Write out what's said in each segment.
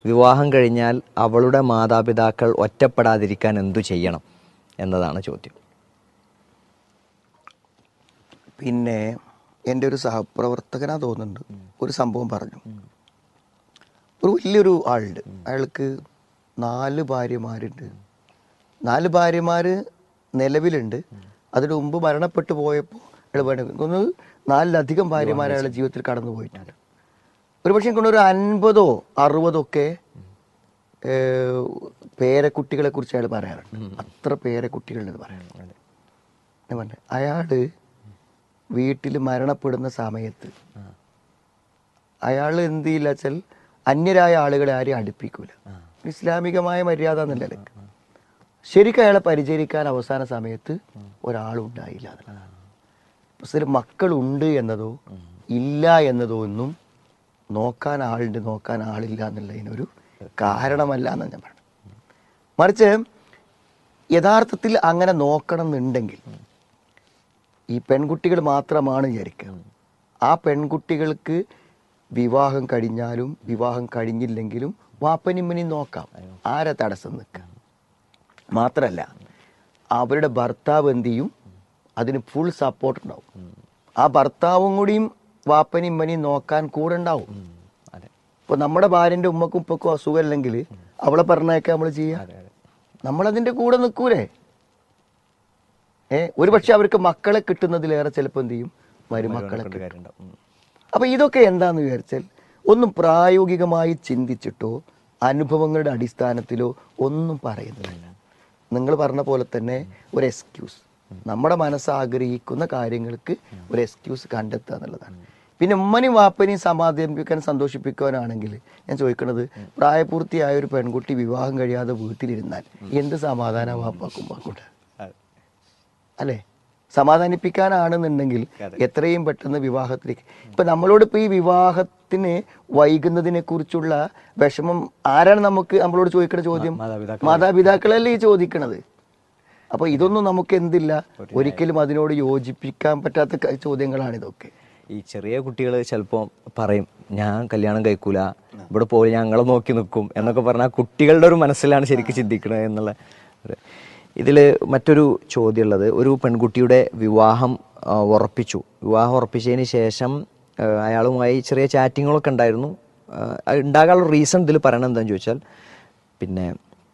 വിവാഹം കഴിഞ്ഞാൽ അവളുടെ മാതാപിതാക്കൾ ഒറ്റപ്പെടാതിരിക്കാൻ എന്തു ചെയ്യണം എന്നതാണ് ചോദ്യം. പിന്നെ എൻ്റെ ഒരു സഹപ്രവർത്തകനാ തോന്നുന്നുണ്ട്, ഒരു സംഭവം പറഞ്ഞു. ഒരു വലിയൊരു ആളുണ്ട്, അയാൾക്ക് 4 ഭാര്യമാരുണ്ട്. 4 ഭാര്യമാർ നിലവിലുണ്ട്. അതിന് മുമ്പ് മരണപ്പെട്ടു പോയപ്പോൾ അയാൾ വേണമെങ്കിൽ 4-ലധികം ഭാര്യമാർ അയാളുടെ ജീവിതത്തിൽ കടന്നു പോയിട്ടുണ്ട്. ഒരു പക്ഷേ ഒരു 50 or 60 പേരക്കുട്ടികളെ കുറിച്ച് അയാൾ പറയാറുണ്ട്. അത്ര പേരക്കുട്ടികളുണ്ട് പറയാറുണ്ട്. അയാള് വീട്ടിൽ മരണപ്പെടുന്ന സമയത്ത് അയാൾ എന്ത് ചെയ്യില്ല വെച്ചാൽ അന്യരായ ആളുകളെ ആരെയും അടുപ്പിക്കൂല. ഇസ്ലാമികമായ മര്യാദ എന്നല്ലേ. ശരിക്കും അയാളെ പരിചരിക്കാൻ അവസാന സമയത്ത് ഒരാളുണ്ടായില്ല എന്നുള്ളതാണ്. മക്കളുണ്ട് എന്നതോ ഇല്ല എന്നതോ ഒന്നും നോക്കാൻ ആളുണ്ട് നോക്കാൻ ആളില്ല എന്നുള്ളതിനൊരു കാരണമല്ല എന്നാണ് ഞാൻ പറഞ്ഞത്. മറിച്ച് യഥാർത്ഥത്തിൽ അങ്ങനെ നോക്കണം എന്നുണ്ടെങ്കിൽ ഈ പെൺകുട്ടികൾ മാത്രമാണ് വിചാരിക്കുക. ആ പെൺകുട്ടികൾക്ക് വിവാഹം കഴിഞ്ഞാലും വിവാഹം കഴിഞ്ഞില്ലെങ്കിലും വാപ്പനിമ്മനെയും നോക്കാം, ആരെ തടസ്സം നിൽക്കുക. മാത്രമല്ല അവരുടെ ഭർത്താവ് എന്ത് ചെയ്യും, അതിന് ഫുൾ സപ്പോർട്ട് ഉണ്ടാവും. ആ ഭർത്താവും കൂടിയും വാപ്പനിമ്മനെയും നോക്കാൻ കൂടെ ഉണ്ടാവും. ഇപ്പൊ നമ്മുടെ ഭാര്യന്റെ ഉമ്മക്കും ഉപ്പക്കും അസുഖമല്ലെങ്കിൽ അവളെ പറഞ്ഞേക്കാൻ നമ്മൾ ചെയ്യാം, നമ്മളതിന്റെ കൂടെ നിൽക്കൂലേ? ഒരു പക്ഷെ അവർക്ക് മക്കളെ കിട്ടുന്നതിലേറെ ചിലപ്പോൾ എന്ത് ചെയ്യും, മരുമക്കളെ കിട്ടും. അപ്പൊ ഇതൊക്കെ എന്താന്ന് വിചാരിച്ചാൽ ഒന്നും പ്രായോഗികമായി ചിന്തിച്ചിട്ടോ അനുഭവങ്ങളുടെ അടിസ്ഥാനത്തിലോ ഒന്നും പറയുന്നില്ല. നിങ്ങൾ പറഞ്ഞ പോലെ തന്നെ ഒരു എക്സ്ക്യൂസ്, നമ്മുടെ മനസ്സ് ആഗ്രഹിക്കുന്ന കാര്യങ്ങൾക്ക് ഒരു എക്സ്ക്യൂസ് കണ്ടെത്തുക എന്നുള്ളതാണ്. പിന്നെ ഉമ്മനെയും വാപ്പനെയും സമാധാനിപ്പിക്കാൻ സന്തോഷിപ്പിക്കാനാണെങ്കിൽ ഞാൻ ചോദിക്കുന്നത്, പ്രായപൂർത്തിയായ ഒരു പെൺകുട്ടി വിവാഹം കഴിയാതെ വീട്ടിലിരുന്നാൽ എന്ത് സമാധാന വാപ്പാക്കും വാക്കുണ്ട് അല്ലേ? സമാധാനിപ്പിക്കാനാണെന്നുണ്ടെങ്കിൽ എത്രയും പെട്ടെന്ന് വിവാഹത്തിലേക്ക്. ഇപ്പൊ നമ്മളോട് ഇപ്പൊ ഈ വിവാഹത്തിന് വൈകുന്നതിനെ കുറിച്ചുള്ള വിഷമം ആരാണ് നമ്മളോട് ചോദിക്കുന്ന ചോദ്യം? മാതാപിതാക്കളല്ലേ ഈ ചോദിക്കണത്. അപ്പൊ ഇതൊന്നും നമുക്ക് എന്തില്ല, ഒരിക്കലും അതിനോട് യോജിപ്പിക്കാൻ പറ്റാത്ത ചോദ്യങ്ങളാണ് ഇതൊക്കെ. ഈ ചെറിയ കുട്ടികൾ ചിലപ്പോൾ പറയും, ഞാൻ കല്യാണം കഴിക്കൂല, ഇവിടെ പോയി ഞങ്ങളെ നോക്കി നിൽക്കും എന്നൊക്കെ പറഞ്ഞാൽ കുട്ടികളുടെ ഒരു മനസ്സിലാണ് ശരിക്കും ചിന്തിക്കുന്നത് എന്നുള്ള. ഇതിൽ മറ്റൊരു ചോദ്യമുള്ളത്, ഒരു പെൺകുട്ടിയുടെ വിവാഹം ഉറപ്പിച്ചതിന് ശേഷം അയാളുമായി ചെറിയ ചാറ്റിങ്ങുകളൊക്കെ ഉണ്ടായിരുന്നു. ഉണ്ടാകാനുള്ള റീസൺ ഇതിൽ പറയണത് എന്താണെന്ന് ചോദിച്ചാൽ, പിന്നെ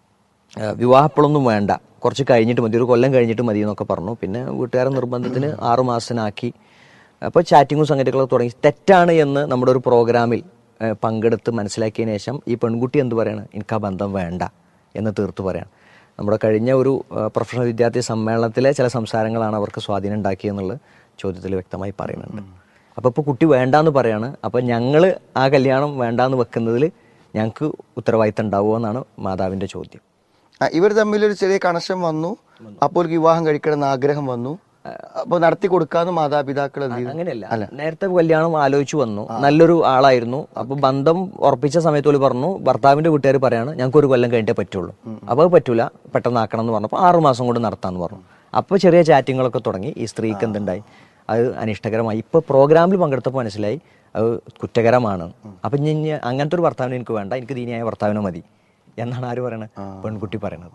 വിവാഹം ഇപ്പോഴൊന്നും വേണ്ട, കുറച്ച് കഴിഞ്ഞിട്ട് മതി, ഒരു കൊല്ലം കഴിഞ്ഞിട്ട് മതി എന്നൊക്കെ പറഞ്ഞു. പിന്നെ വീട്ടുകാരുടെ നിർബന്ധത്തിന് 6 മാസത്തിനാക്കി. അപ്പോൾ ചാറ്റിങ്ങും സംഗതികളൊക്കെ തുടങ്ങി. തെറ്റാണ് എന്ന് നമ്മുടെ ഒരു പ്രോഗ്രാമിൽ പങ്കെടുത്ത് മനസ്സിലാക്കിയതിന് ശേഷം ഈ പെൺകുട്ടി എന്ത് പറയാണ്, എനിക്ക് ആ ബന്ധം വേണ്ട എന്ന് തീർത്ത് പറയാണ്. നമ്മുടെ കഴിഞ്ഞ ഒരു പ്രൊഫഷണൽ വിദ്യാർത്ഥി സമ്മേളനത്തിലെ ചില സംസാരങ്ങളാണ് അവർക്ക് സ്വാധീനം ഉണ്ടാക്കിയെന്നുള്ളത് ചോദ്യത്തിൽ വ്യക്തമായി പറയുന്നുണ്ട്. അപ്പോൾ ഇപ്പോൾ കുട്ടി വേണ്ടാന്ന് പറയാണ്. അപ്പോൾ ഞങ്ങൾ ആ കല്യാണം വേണ്ടാന്ന് വെക്കുന്നതിൽ ഞങ്ങൾക്ക് ഉത്തരവാദിത്തം ഉണ്ടാവുമോ എന്നാണ് മാതാവിൻ്റെ ചോദ്യം. ഇവർ തമ്മിലൊരു ചെറിയ കണക്ഷൻ വന്നു, അപ്പോൾ വിവാഹം കഴിക്കണമെന്ന് ആഗ്രഹം വന്നു, അപ്പോൾ നടത്തി കൊടുക്കാന്ന് മാതാപിതാക്കൾ അങ്ങനെയല്ല. നേരത്തെ കല്യാണം ആലോചിച്ചു വന്നു, നല്ലൊരു ആളായിരുന്നു. അപ്പൊ ബന്ധം ഉറപ്പിച്ച സമയത്ത് പോലും പറഞ്ഞു, ഭർത്താവിന്റെ വീട്ടുകാർ പറയാണ് ഞങ്ങൾക്ക് ഒരു കൊല്ലം കഴിഞ്ഞിട്ടേ പറ്റുള്ളൂ. അപ്പൊ അത് പറ്റൂല, പെട്ടെന്ന് ആക്കണം എന്ന് പറഞ്ഞപ്പോൾ 6 മാസം കൊണ്ട് നടത്താന്ന് പറഞ്ഞു. അപ്പൊ ചെറിയ ചാറ്റിങ്ങുകളൊക്കെ തുടങ്ങി. ഈ സ്ത്രീക്ക് എന്തുണ്ടായി, അത് അനിഷ്ടകരമായി. ഇപ്പൊ പ്രോഗ്രാമിൽ പങ്കെടുത്തപ്പോൾ മനസ്സിലായി അത് കുറ്റകരമാണ്. അപ്പൊ ഇനി അങ്ങനത്തെ ഒരു ഭർത്താവിനെ എനിക്ക് വേണ്ട, എനിക്ക് ദീനിയായ ഭർത്താവിനെ മതി എന്നാണ് ആര് പറയണത്? പെൺകുട്ടി പറയണത്.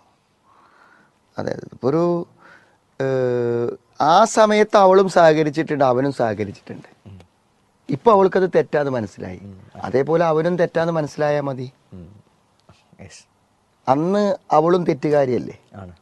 അതെ, ഒരു ആ സമയത്ത് അവളും സഹകരിച്ചിട്ടുണ്ട്, അവനും സഹകരിച്ചിട്ടുണ്ട്. ഇപ്പൊ അവൾക്കത് തെറ്റാന്ന് മനസ്സിലായി. അതേപോലെ അവനും തെറ്റാന്ന് മനസ്സിലായാൽ മതി. അന്ന് അവളും തെറ്റുകാരിയല്ലേ,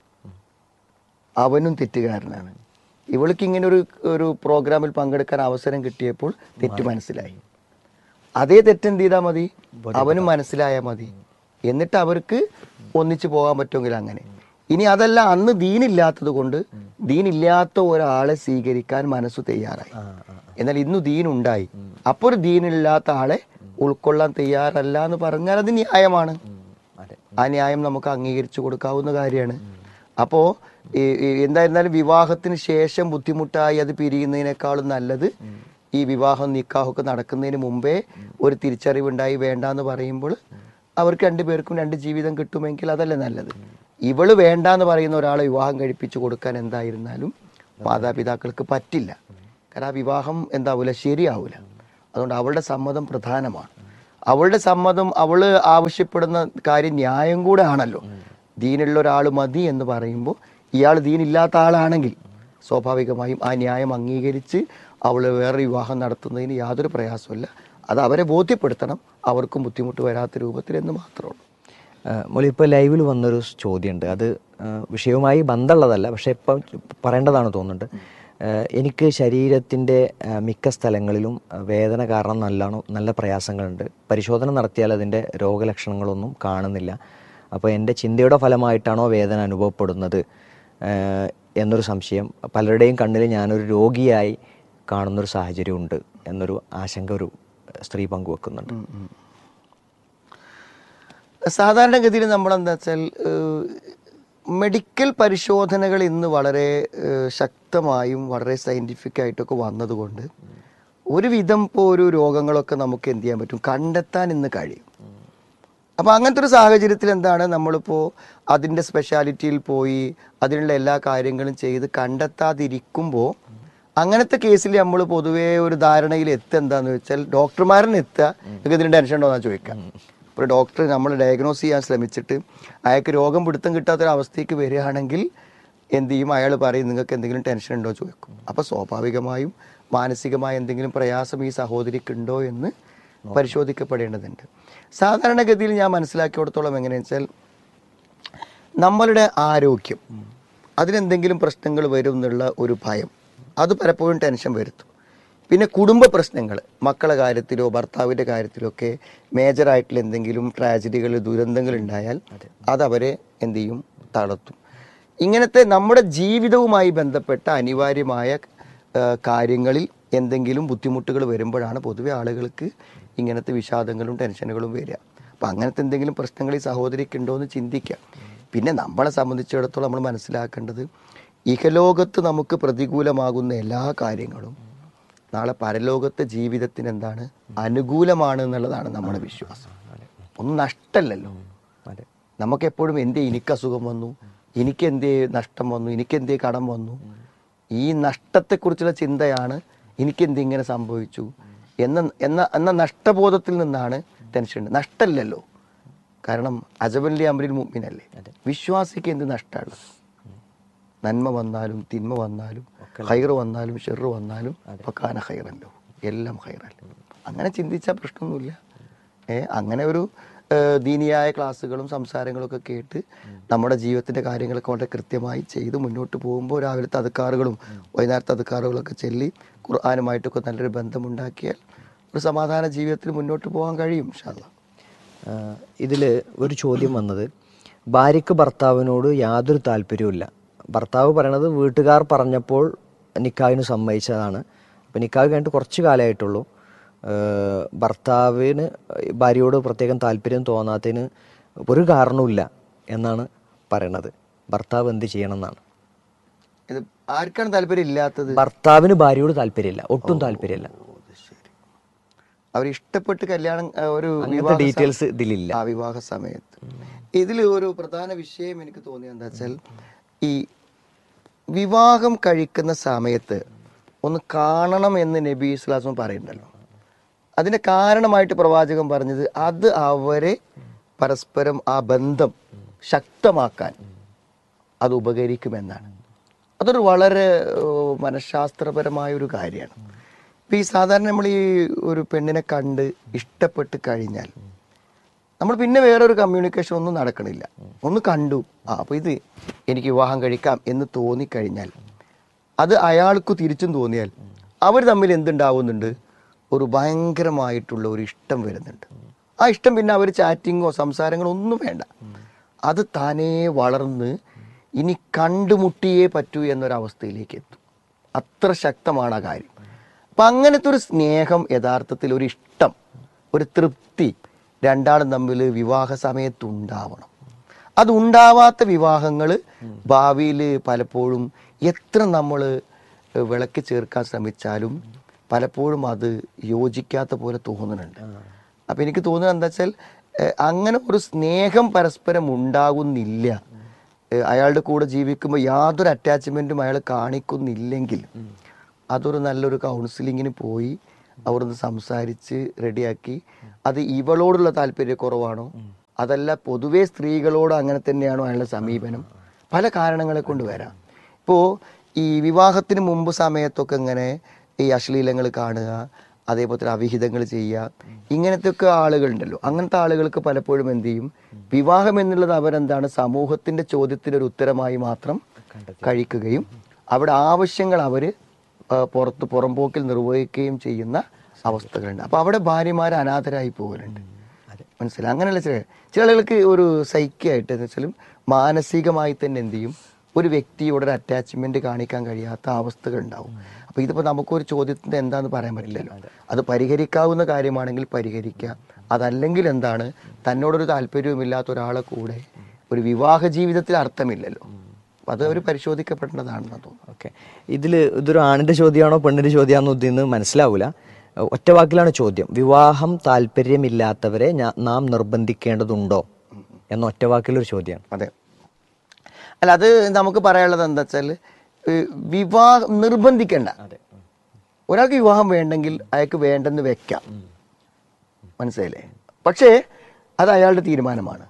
അവനും തെറ്റുകാരനാണ്. ഇവൾക്ക് ഇങ്ങനെ ഒരു പ്രോഗ്രാമിൽ പങ്കെടുക്കാൻ അവസരം കിട്ടിയപ്പോൾ തെറ്റ് മനസ്സിലായി. അതേ തെറ്റെന്ത് ചെയ്താൽ മതി, അവനും മനസ്സിലായാൽ മതി. എന്നിട്ട് അവർക്ക് ഒന്നിച്ചു പോകാൻ പറ്റുമെങ്കിൽ അങ്ങനെ. ഇനി അതല്ല, അന്ന് ദീനില്ലാത്തത് കൊണ്ട് ദീനില്ലാത്ത ഒരാളെ സ്വീകരിക്കാൻ മനസ്സ് തയ്യാറായി. എന്നാൽ ഇന്ന് ദീനുണ്ടായി, അപ്പോൾ ഒരു ദീനില്ലാത്ത ആളെ ഉൾക്കൊള്ളാൻ തയ്യാറല്ല എന്ന് പറഞ്ഞാൽ അത് ന്യായമാണ്. ആ ന്യായം നമുക്ക് അംഗീകരിച്ചു കൊടുക്കാവുന്ന കാര്യമാണ്. അപ്പോൾ എന്തായിരുന്നാലും വിവാഹത്തിന് ശേഷം ബുദ്ധിമുട്ടായി അത് പിരിയുന്നതിനേക്കാളും നല്ലത് ഈ വിവാഹം നിക്കാഹൊക്കെ നടക്കുന്നതിന് മുമ്പേ ഒരു തിരിച്ചറിവുണ്ടായി വേണ്ടാന്ന് പറയുമ്പോൾ അവർക്ക് 2 പേർക്കും 2 ജീവിതം കിട്ടുമെങ്കിൽ അതല്ലേ നല്ലത്. ഇവള് വേണ്ടാന്ന് പറയുന്ന ഒരാളെ വിവാഹം കഴിപ്പിച്ചു കൊടുക്കാൻ എന്തായിരുന്നാലും മാതാപിതാക്കൾക്ക് പറ്റില്ല. കാരണം ആ വിവാഹം എന്താവൂല, ശരിയാവൂല. അതുകൊണ്ട് അവളുടെ സമ്മതം പ്രധാനമാണ്. അവളുടെ സമ്മതം, അവള് ആവശ്യപ്പെടുന്ന കാര്യം ന്യായം കൂടെ ആണല്ലോ. ദീനുള്ള ഒരാൾ മതി എന്ന് പറയുമ്പോൾ ഇയാൾ ദീനില്ലാത്ത ആളാണെങ്കിൽ സ്വാഭാവികമായും ആ ന്യായം അംഗീകരിച്ച് അവൾ വേറെ വിവാഹം നടത്തുന്നതിന് യാതൊരു പ്രയാസമില്ല. അത് അവരെ ബോധ്യപ്പെടുത്തണം, അവർക്കും ബുദ്ധിമുട്ട് വരാത്ത രൂപത്തിൽ എന്ന് മാത്രമുള്ളൂ. മോളി, ഇപ്പോൾ ലൈവിൽ വന്നൊരു ചോദ്യമുണ്ട്. അത് വിഷയവുമായി ബന്ധമുള്ളതല്ല, പക്ഷേ ഇപ്പം പറയേണ്ടതാണ് തോന്നുന്നുണ്ട്. എനിക്ക് ശരീരത്തിൻ്റെ മിക്ക സ്ഥലങ്ങളിലും വേദന കാരണം നല്ല പ്രയാസങ്ങളുണ്ട്. പരിശോധന നടത്തിയാൽ അതിൻ്റെ രോഗലക്ഷണങ്ങളൊന്നും കാണുന്നില്ല. അപ്പോൾ എൻ്റെ ചിന്തയുടെ ഫലമായിട്ടാണോ വേദന അനുഭവപ്പെടുന്നത് എന്നൊരു സംശയം. പലരുടെയും കണ്ണിൽ ഞാനൊരു രോഗിയായി കാണുന്നൊരു സാഹചര്യമുണ്ട് എന്നൊരു ആശങ്ക ഒരു സ്ത്രീ പങ്കുവെക്കുന്നുണ്ട്. സാധാരണഗതിയിൽ നമ്മളെന്താ വെച്ചാൽ മെഡിക്കൽ പരിശോധനകൾ ഇന്ന് വളരെ ശക്തമായും വളരെ സയൻറ്റിഫിക് ആയിട്ടൊക്കെ വന്നതുകൊണ്ട് ഒരുവിധം ഇപ്പോൾ ഒരു രോഗങ്ങളൊക്കെ നമുക്ക് എന്ത് ചെയ്യാൻ പറ്റും, കണ്ടെത്താൻ ഇന്ന് കഴിയും. അപ്പോൾ അങ്ങനത്തെ ഒരു സാഹചര്യത്തിൽ എന്താണ്, നമ്മളിപ്പോൾ അതിൻ്റെ സ്പെഷ്യാലിറ്റിയിൽ പോയി അതിനുള്ള എല്ലാ കാര്യങ്ങളും ചെയ്ത് കണ്ടെത്താതിരിക്കുമ്പോൾ അങ്ങനത്തെ കേസിൽ നമ്മൾ പൊതുവേ ഒരു ധാരണയിൽ എന്താന്ന് വെച്ചാൽ ഡോക്ടർമാരനെ നിങ്ങൾക്ക് ഇതിന് ടെൻഷൻ ഉണ്ടോ എന്നാണ് ചോദിക്കാം. ഒരു ഡോക്ടർ നമ്മൾ ഡയഗ്നോസ് ചെയ്യാൻ ശ്രമിച്ചിട്ട് അയാൾക്ക് രോഗം പിടുത്തം കിട്ടാത്തൊരവസ്ഥയ്ക്ക് വരികയാണെങ്കിൽ എന്ത് ചെയ്യും, അയാൾ പറയും നിങ്ങൾക്ക് എന്തെങ്കിലും ടെൻഷൻ ഉണ്ടോ ചോദിക്കും. അപ്പോൾ സ്വാഭാവികമായും മാനസികമായ എന്തെങ്കിലും പ്രയാസം ഈ സഹോദരിക്കുണ്ടോ എന്ന് പരിശോധിക്കപ്പെടേണ്ടതുണ്ട്. സാധാരണഗതിയിൽ ഞാൻ മനസ്സിലാക്കിയിടത്തോളം എങ്ങനെയാണെന്ന് വെച്ചാൽ നമ്മളുടെ ആരോഗ്യം അതിനെന്തെങ്കിലും പ്രശ്നങ്ങൾ വരും എന്നുള്ള ഒരു ഭയം അത് പലപ്പോഴും ടെൻഷൻ വരുത്തും. പിന്നെ കുടുംബ പ്രശ്നങ്ങൾ, മക്കളുടെ കാര്യത്തിലോ ഭർത്താവിൻ്റെ കാര്യത്തിലോ ഒക്കെ മേജറായിട്ടുള്ള എന്തെങ്കിലും ട്രാജഡികൾ, ദുരന്തങ്ങൾ ഉണ്ടായാൽ അതവരെ എന്ത് ചെയ്യും, തളർത്തും. ഇങ്ങനത്തെ നമ്മുടെ ജീവിതവുമായി ബന്ധപ്പെട്ട അനിവാര്യമായ കാര്യങ്ങളിൽ എന്തെങ്കിലും ബുദ്ധിമുട്ടുകൾ വരുമ്പോഴാണ് പൊതുവെ ആളുകൾക്ക് ഇങ്ങനത്തെ വിഷാദങ്ങളും ടെൻഷനുകളും വരിക. അപ്പം അങ്ങനത്തെ എന്തെങ്കിലും പ്രശ്നങ്ങൾ ഈ സഹോദരിക്കുണ്ടോ എന്ന് ചിന്തിക്കാം. പിന്നെ നമ്മളെ സംബന്ധിച്ചിടത്തോളം നമ്മൾ മനസ്സിലാക്കേണ്ടത് ഇഹലോകത്ത് നമുക്ക് പ്രതികൂലമാകുന്ന എല്ലാ കാര്യങ്ങളും നാളെ പരലോകത്തെ ജീവിതത്തിന് എന്താണ്, അനുകൂലമാണ് എന്നുള്ളതാണ് നമ്മുടെ വിശ്വാസം. ഒന്നും നഷ്ടമല്ലല്ലോ. നമുക്കെപ്പോഴും എന്തേ എനിക്ക് അസുഖം വന്നു, എനിക്കെന്തേ നഷ്ടം വന്നു, എനിക്കെന്തേ കടം വന്നു, ഈ നഷ്ടത്തെക്കുറിച്ചുള്ള ചിന്തയാണ് എനിക്കെന്ത് ഇങ്ങനെ സംഭവിച്ചു എന്ന നഷ്ടബോധത്തിൽ നിന്നാണ് ടെൻഷൻ. നഷ്ടമല്ലല്ലോ, കാരണം അജബല്ലി അമ്രിൽ മുഅ്മിനല്ലേ, വിശ്വാസിക്ക് എന്ത് നഷ്ടമുള്ളത്? നന്മ വന്നാലും തിന്മ വന്നാലും ഖൈർ വന്നാലും ഷെർ വന്നാലും ഫകാന ഖൈറല്ലോ, എല്ലാം ഖൈറല്ലേ. അങ്ങനെ ചിന്തിച്ചാൽ പ്രശ്നമൊന്നുമില്ല. അങ്ങനെ ഒരു ദീനിയായ ക്ലാസ്സുകളും സംസാരങ്ങളൊക്കെ കേട്ട് നമ്മുടെ ജീവിതത്തിൻ്റെ കാര്യങ്ങളൊക്കെ വളരെ കൃത്യമായി ചെയ്ത് മുന്നോട്ട് പോകുമ്പോൾ രാവിലത്തെ അദ്കാറുകളും വൈകുന്നേരത്തെ അദ്കാറുകളൊക്കെ ചൊല്ലി ഖുർആനുമായിട്ടൊക്കെ നല്ലൊരു ബന്ധമുണ്ടാക്കിയാൽ ഒരു സമാധാന ജീവിതത്തിൽ മുന്നോട്ട് പോകാൻ കഴിയും ഇൻഷാ അല്ലാഹ്. ഇതിൽ ഒരു ചോദ്യം വന്നത്, ഭാര്യയ്ക്ക് ഭർത്താവിനോട് യാതൊരു താല്പര്യവുമില്ല. ഭർത്താവ് പറയണത് വീട്ടുകാർ പറഞ്ഞപ്പോൾ നിക്കാഹിന് സമ്മതിച്ചതാണ്. അപ്പം നിക്കാഹ് കഴിഞ്ഞിട്ട് കുറച്ച് കാലമായിട്ടുള്ളൂ. ഭർത്താവിന് ഭാര്യയോട് പ്രത്യേകം താല്പര്യം തോന്നാത്തതിന് ഒരു കാരണവുമില്ല എന്നാണ് പറയണത്. ഭർത്താവ് എന്ത് ചെയ്യണം എന്നാണ്? ഇത് ആർക്കാണ് താല്പര്യം ഇല്ലാത്തത്? ഭർത്താവിന് ഭാര്യയോട് താല്പര്യമില്ല, ഒട്ടും താല്പര്യമില്ല. അവർ ഇഷ്ടപ്പെട്ട് കല്യാണം ഒരു ഡീറ്റെയിൽസ് ഇതിലില്ല. ആ വിവാഹ സമയത്ത് ഇതിൽ ഒരു പ്രധാന വിഷയം എനിക്ക് തോന്നിയത് എന്താ വെച്ചാൽ, ഈ വിവാഹം കഴിക്കുന്ന സമയത്ത് ഒന്ന് കാണണം എന്ന് നബി സ്വല്ലല്ലാഹു പറയുന്നുണ്ടല്ലോ. അതിന്റെ കാരണമായിട്ട് പ്രവാചകൻ പറഞ്ഞത് അത് അവരെ പരസ്പരം ആ ബന്ധം ശക്തമാക്കാൻ അത് ഉപകരിക്കുമെന്നാണ്. അതൊരു വളരെ മനഃശാസ്ത്രപരമായ ഒരു കാര്യമാണ്. ഇപ്പം ഈ സാധാരണ നമ്മൾ ഈ ഒരു പെണ്ണിനെ കണ്ട് ഇഷ്ടപ്പെട്ട് കഴിഞ്ഞാൽ നമ്മൾ പിന്നെ വേറൊരു കമ്മ്യൂണിക്കേഷൻ ഒന്നും നടക്കണില്ല. ഒന്ന് കണ്ടു, അപ്പോൾ ഇത് എനിക്ക് വിവാഹം കഴിക്കാം എന്ന് തോന്നിക്കഴിഞ്ഞാൽ, അത് അയാൾക്ക് തിരിച്ചും തോന്നിയാൽ അവർ തമ്മിൽ എന്തുണ്ടാവുന്നുണ്ട്, ഒരു ഭയങ്കരമായിട്ടുള്ള ഒരു ഇഷ്ടം വരുന്നുണ്ട്. ആ ഇഷ്ടം പിന്നെ അവർ ചാറ്റിങ്ങോ സംസാരങ്ങളോ ഒന്നും വേണ്ട, അത് താനേ വളർന്ന് ഇനി കണ്ടുമുട്ടിയേ പറ്റൂ എന്നൊരവസ്ഥയിലേക്ക് എത്തും. അത്ര ശക്തമാണ് ആ കാര്യം. അപ്പം അങ്ങനത്തെ ഒരു സ്നേഹം, യഥാർത്ഥത്തിൽ ഒരു ഇഷ്ടം, ഒരു തൃപ്തി രണ്ടാളും തമ്മിൽ വിവാഹ സമയത്ത് ഉണ്ടാവണം. അതുണ്ടാവാത്ത വിവാഹങ്ങൾ ഭാവിയിൽ പലപ്പോഴും എത്ര നമ്മൾ വിളക്കി ചേർക്കാൻ ശ്രമിച്ചാലും പലപ്പോഴും അത് യോജിക്കാത്ത പോലെ തോന്നുന്നുണ്ട്. അപ്പം എനിക്ക് തോന്നുന്നത് എന്താ വെച്ചാൽ, അങ്ങനെ ഒരു സ്നേഹം പരസ്പരം ഉണ്ടാകുന്നില്ല, അയാളുടെ കൂടെ ജീവിക്കുമ്പോൾ യാതൊരു അറ്റാച്ച്മെൻറ്റും അയാൾ കാണിക്കുന്നില്ലെങ്കിൽ അതൊരു നല്ലൊരു കൗൺസിലിങ്ങിന് പോയി അവിടുന്ന് സംസാരിച്ച് റെഡിയാക്കി അത് ഇവളോടുള്ള താല്പര്യക്കുറവാണോ, അതല്ല പൊതുവെ സ്ത്രീകളോട് അങ്ങനെ തന്നെയാണോ അയാളുടെ സമീപനം? പല കാരണങ്ങളെ കൊണ്ട് വരാം. ഇപ്പോൾ ഈ വിവാഹത്തിന് മുമ്പ് സമയത്തൊക്കെ ഇങ്ങനെ ഈ അശ്ലീലങ്ങൾ കാണുക, അതേപോലെ തന്നെ അവിഹിതങ്ങൾ ചെയ്യുക, ഇങ്ങനത്തെ ഒക്കെ ആളുകളുണ്ടല്ലോ. അങ്ങനത്തെ ആളുകൾക്ക് പലപ്പോഴും എന്ത് ചെയ്യും, വിവാഹം എന്നുള്ളത് അവരെന്താണ് സമൂഹത്തിന്റെ ചോദ്യത്തിനൊരു ഉത്തരമായി മാത്രം കഴിക്കുകയും അവിടെ ആവശ്യങ്ങൾ അവർ പുറംപോക്കിൽ നിർവഹിക്കുകയും ചെയ്യുന്ന അവസ്ഥകളുണ്ട്. അപ്പോൾ അവിടെ ഭാര്യമാർ അനാഥരായി പോകലുണ്ട്. മനസ്സിലായി? അങ്ങനെയുള്ള ചില ആളുകൾക്ക് ഒരു സൈക്കിയായിട്ട് എന്ന് വെച്ചാലും മാനസികമായി തന്നെ എന്ത് ചെയ്യും, ഒരു വ്യക്തിയോട് ഒരു അറ്റാച്ച്മെന്റ് കാണിക്കാൻ കഴിയാത്ത അവസ്ഥകൾ ഉണ്ടാവും. അപ്പോൾ ഇതിപ്പോൾ നമുക്കൊരു ചോദ്യത്തിൻ്റെ എന്താണെന്ന് പറയാൻ പറ്റില്ലല്ലോ. അത് പരിഹരിക്കാവുന്ന കാര്യമാണെങ്കിൽ പരിഹരിക്കുക. അതല്ലെങ്കിൽ എന്താണ്, തന്നോടൊരു താല്പര്യവുമില്ലാത്ത ഒരാളെ കൂടെ ഒരു വിവാഹ ജീവിതത്തിൽ അർത്ഥമില്ലല്ലോ. അപ്പം അത് അവർ പരിശോധിക്കപ്പെടേണ്ടതാണെന്ന് തോന്നുന്നു. ഓക്കെ, ഇതൊരു ആണിന്റെ ചോദ്യമാണോ പെണ്ണിന്റെ ചോദ്യമാണോ ഇതിന്ന് മനസ്സിലാവൂല. ഒറ്റ വാക്കിലാണ് ചോദ്യം. വിവാഹം താല്പര്യമില്ലാത്തവരെ നാം നിർബന്ധിക്കേണ്ടതുണ്ടോ എന്ന ഒറ്റ വാക്കിലൊരു ചോദ്യമാണ്. അതെ. അല്ല, അത് നമുക്ക് പറയാനുള്ളത് എന്താ വെച്ചാൽ വിവാഹം നിർബന്ധിക്കേണ്ട. ഒരാൾക്ക് വിവാഹം വേണ്ടെങ്കിൽ അയാൾക്ക് വേണ്ടെന്ന് വെക്കാം, മനസ്സിലായില്ലേ? പക്ഷേ അത് അയാളുടെ തീരുമാനമാണ്.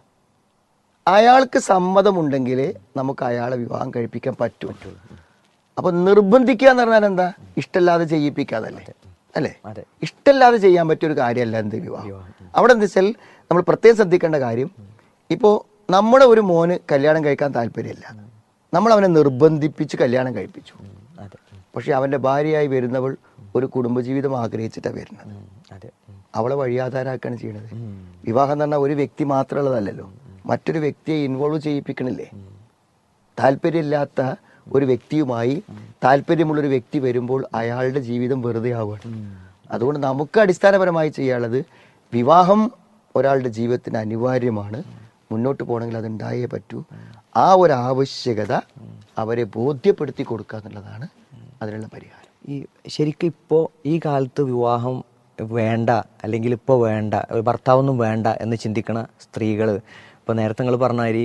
അയാൾക്ക് സമ്മതമുണ്ടെങ്കിൽ നമുക്ക് അയാളെ വിവാഹം കഴിപ്പിക്കാൻ പറ്റും. അപ്പൊ നിർബന്ധിക്കുക എന്ന് പറഞ്ഞാൽ എന്താ, ഇഷ്ടമില്ലാതെ ചെയ്യിപ്പിക്കാതല്ലേ, അല്ലേ? ഇഷ്ടമില്ലാതെ ചെയ്യാൻ പറ്റിയൊരു കാര്യമല്ല എന്ത് വിവാഹം. അവിടെ എന്താ വെച്ചാൽ നമ്മൾ പ്രത്യേകം ശ്രദ്ധിക്കേണ്ട കാര്യം, ഇപ്പോൾ നമ്മുടെ ഒരു മോന് കല്യാണം കഴിക്കാൻ താല്പര്യമില്ല, നമ്മൾ അവനെ നിർബന്ധിപ്പിച്ച് കല്യാണം കഴിപ്പിച്ചു. പക്ഷെ അവന്റെ ഭാര്യയായി വരുന്നവൾ ഒരു കുടുംബജീവിതം ആഗ്രഹിച്ചിട്ടാണ് വരുന്നത്. അവളെ വഴിയാധാരാക്കാണ് ചെയ്യണത്. വിവാഹം എന്ന് പറഞ്ഞാൽ ഒരു വ്യക്തി മാത്രമുള്ളതല്ലല്ലോ, മറ്റൊരു വ്യക്തിയെ ഇൻവോൾവ് ചെയ്യിപ്പിക്കണില്ലേ? താല്പര്യമില്ലാത്ത ഒരു വ്യക്തിയുമായി താല്പര്യമുള്ളൊരു വ്യക്തി വരുമ്പോൾ അയാളുടെ ജീവിതം വെറുതെ ആവുകയാണ്. അതുകൊണ്ട് നമുക്ക് അടിസ്ഥാനപരമായി ചെയ്യാനുള്ളത്, വിവാഹം ഒരാളുടെ ജീവിതത്തിന് അനിവാര്യമാണ്. മുന്നോട്ട് പോകണമെങ്കിൽ അത് ഉണ്ടായേ പറ്റൂ. ആ ഒരു ആവശ്യകത അവരെ ബോധ്യപ്പെടുത്തി കൊടുക്കുക എന്നുള്ളതാണ് അതിനുള്ള പരിഹാരം. ശരിക്കും ഇപ്പോൾ ഈ കാലത്ത് വിവാഹം വേണ്ട, അല്ലെങ്കിൽ ഇപ്പോൾ വേണ്ട, ഭർത്താവൊന്നും വേണ്ട എന്ന് ചിന്തിക്കണ സ്ത്രീകൾ, ഇപ്പോൾ നേരത്തെ നിങ്ങൾ പറഞ്ഞാൽ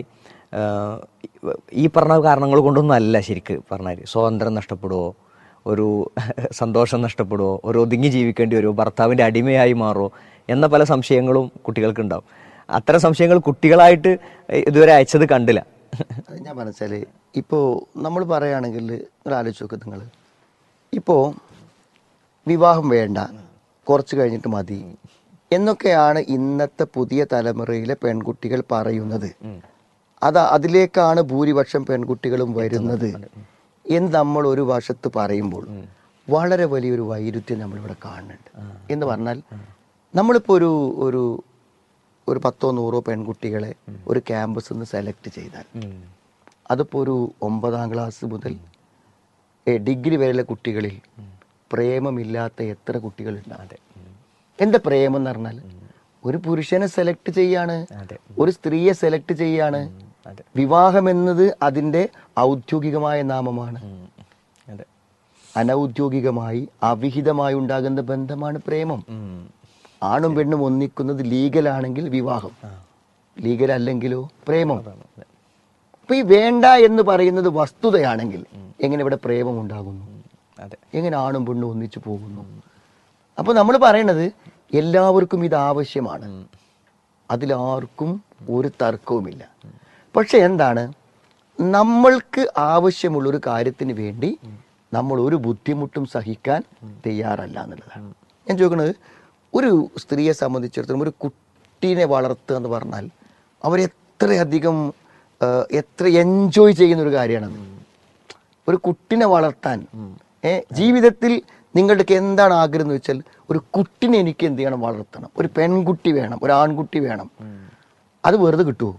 ഈ പറഞ്ഞ കാരണങ്ങൾ കൊണ്ടൊന്നും അല്ല. ശരിക്ക് പറഞ്ഞാൽ സ്വാതന്ത്ര്യം നഷ്ടപ്പെടുമോ, ഒരു സന്തോഷം നഷ്ടപ്പെടുമോ, ഒരു ഒതുങ്ങി ജീവിക്കേണ്ടി വരുമോ, ഭർത്താവിൻ്റെ അടിമയായി മാറുമോ എന്ന പല സംശയങ്ങളും കുട്ടികൾക്കുണ്ടാവും. അത്തരം സംശയങ്ങൾ കുട്ടികളായിട്ട് ഇതുവരെ അയച്ചത് കണ്ടില്ല. ഞാൻ മനസ്സിലായി. ഇപ്പോൾ നമ്മൾ പറയുകയാണെങ്കിൽ നിങ്ങൾ ആലോചിച്ച് നോക്ക്, നിങ്ങൾ ഇപ്പോൾ വിവാഹം വേണ്ട, കുറച്ച് കഴിഞ്ഞിട്ട് മതി എന്നൊക്കെയാണ് ഇന്നത്തെ പുതിയ തലമുറയിലെ പെൺകുട്ടികൾ പറയുന്നത്. അതിലേക്കാണ് ഭൂരിപക്ഷം പെൺകുട്ടികളും വരുന്നത് എന്ന് നമ്മൾ ഒരു വശത്ത് പറയുമ്പോൾ വളരെ വലിയൊരു വൈരുദ്ധ്യം നമ്മളിവിടെ കാണുന്നുണ്ട്. എന്ന് പറഞ്ഞാൽ നമ്മളിപ്പോൾ ഒരു 10-100 പെൺകുട്ടികളെ ഒരു ക്യാമ്പസിൽ നിന്ന് സെലക്ട് ചെയ്താൽ അതിപ്പോൾ ഒരു 9ാം ക്ലാസ് മുതൽ ഡിഗ്രി വരെയുള്ള കുട്ടികളിൽ പ്രേമമില്ലാത്ത എത്ര കുട്ടികളുണ്ടാകും? എന്താ പ്രേമം എന്ന് പറഞ്ഞാൽ, ഒരു പുരുഷനെ സെലക്ട് ചെയ്യാണ്, ഒരു സ്ത്രീയെ സെലക്ട് ചെയ്യാണ്. വിവാഹം എന്നത് അതിൻ്റെ ഔദ്യോഗികമായ നാമമാണ്. അനൗദ്യോഗികമായി അവിഹിതമായി ഉണ്ടാകുന്ന ബന്ധമാണ് പ്രേമം. ആണും പെണ്ണും ഒന്നിക്കുന്നത് ലീഗലാണെങ്കിൽ വിവാഹം, ലീഗൽ അല്ലെങ്കിലോ പ്രേമം. അപ്പൊ ഈ വേണ്ട എന്ന് പറയുന്നത് വസ്തുതയാണെങ്കിൽ എങ്ങനെ ഇവിടെ പ്രേമം ഉണ്ടാകുന്നു? എങ്ങനെ ആണും പെണ്ണും ഒന്നിച്ചു പോകുന്നു? അപ്പൊ നമ്മൾ പറയണത് എല്ലാവർക്കും ഇത് ആവശ്യമാണ്, അതിലാർക്കും ഒരു തർക്കവുമില്ല. പക്ഷെ എന്താണ്, നമ്മൾക്ക് ആവശ്യമുള്ളൊരു കാര്യത്തിന് വേണ്ടി നമ്മൾ ഒരു ബുദ്ധിമുട്ടും സഹിക്കാൻ തയ്യാറല്ല എന്നുള്ളതാണ് ഞാൻ ചോദിക്കുന്നത്. ഒരു സ്ത്രീയെ സംബന്ധിച്ചിടത്തോളം ഒരു കുട്ടീനെ വളർത്തുക എന്ന് പറഞ്ഞാൽ അവരെത്രയധികം എത്ര എൻജോയ് ചെയ്യുന്ന ഒരു കാര്യമാണ് ഒരു കുട്ടിനെ വളർത്താൻ. ജീവിതത്തിൽ നിങ്ങൾക്ക് എന്താണ് ആഗ്രഹം എന്ന് വെച്ചാൽ, ഒരു കുട്ടിനെ എനിക്ക് എന്ത് ചെയ്യണം, വളർത്തണം. ഒരു പെൺകുട്ടി വേണം, ഒരു ആൺകുട്ടി വേണം. അത് വെറുതെ കിട്ടുമോ?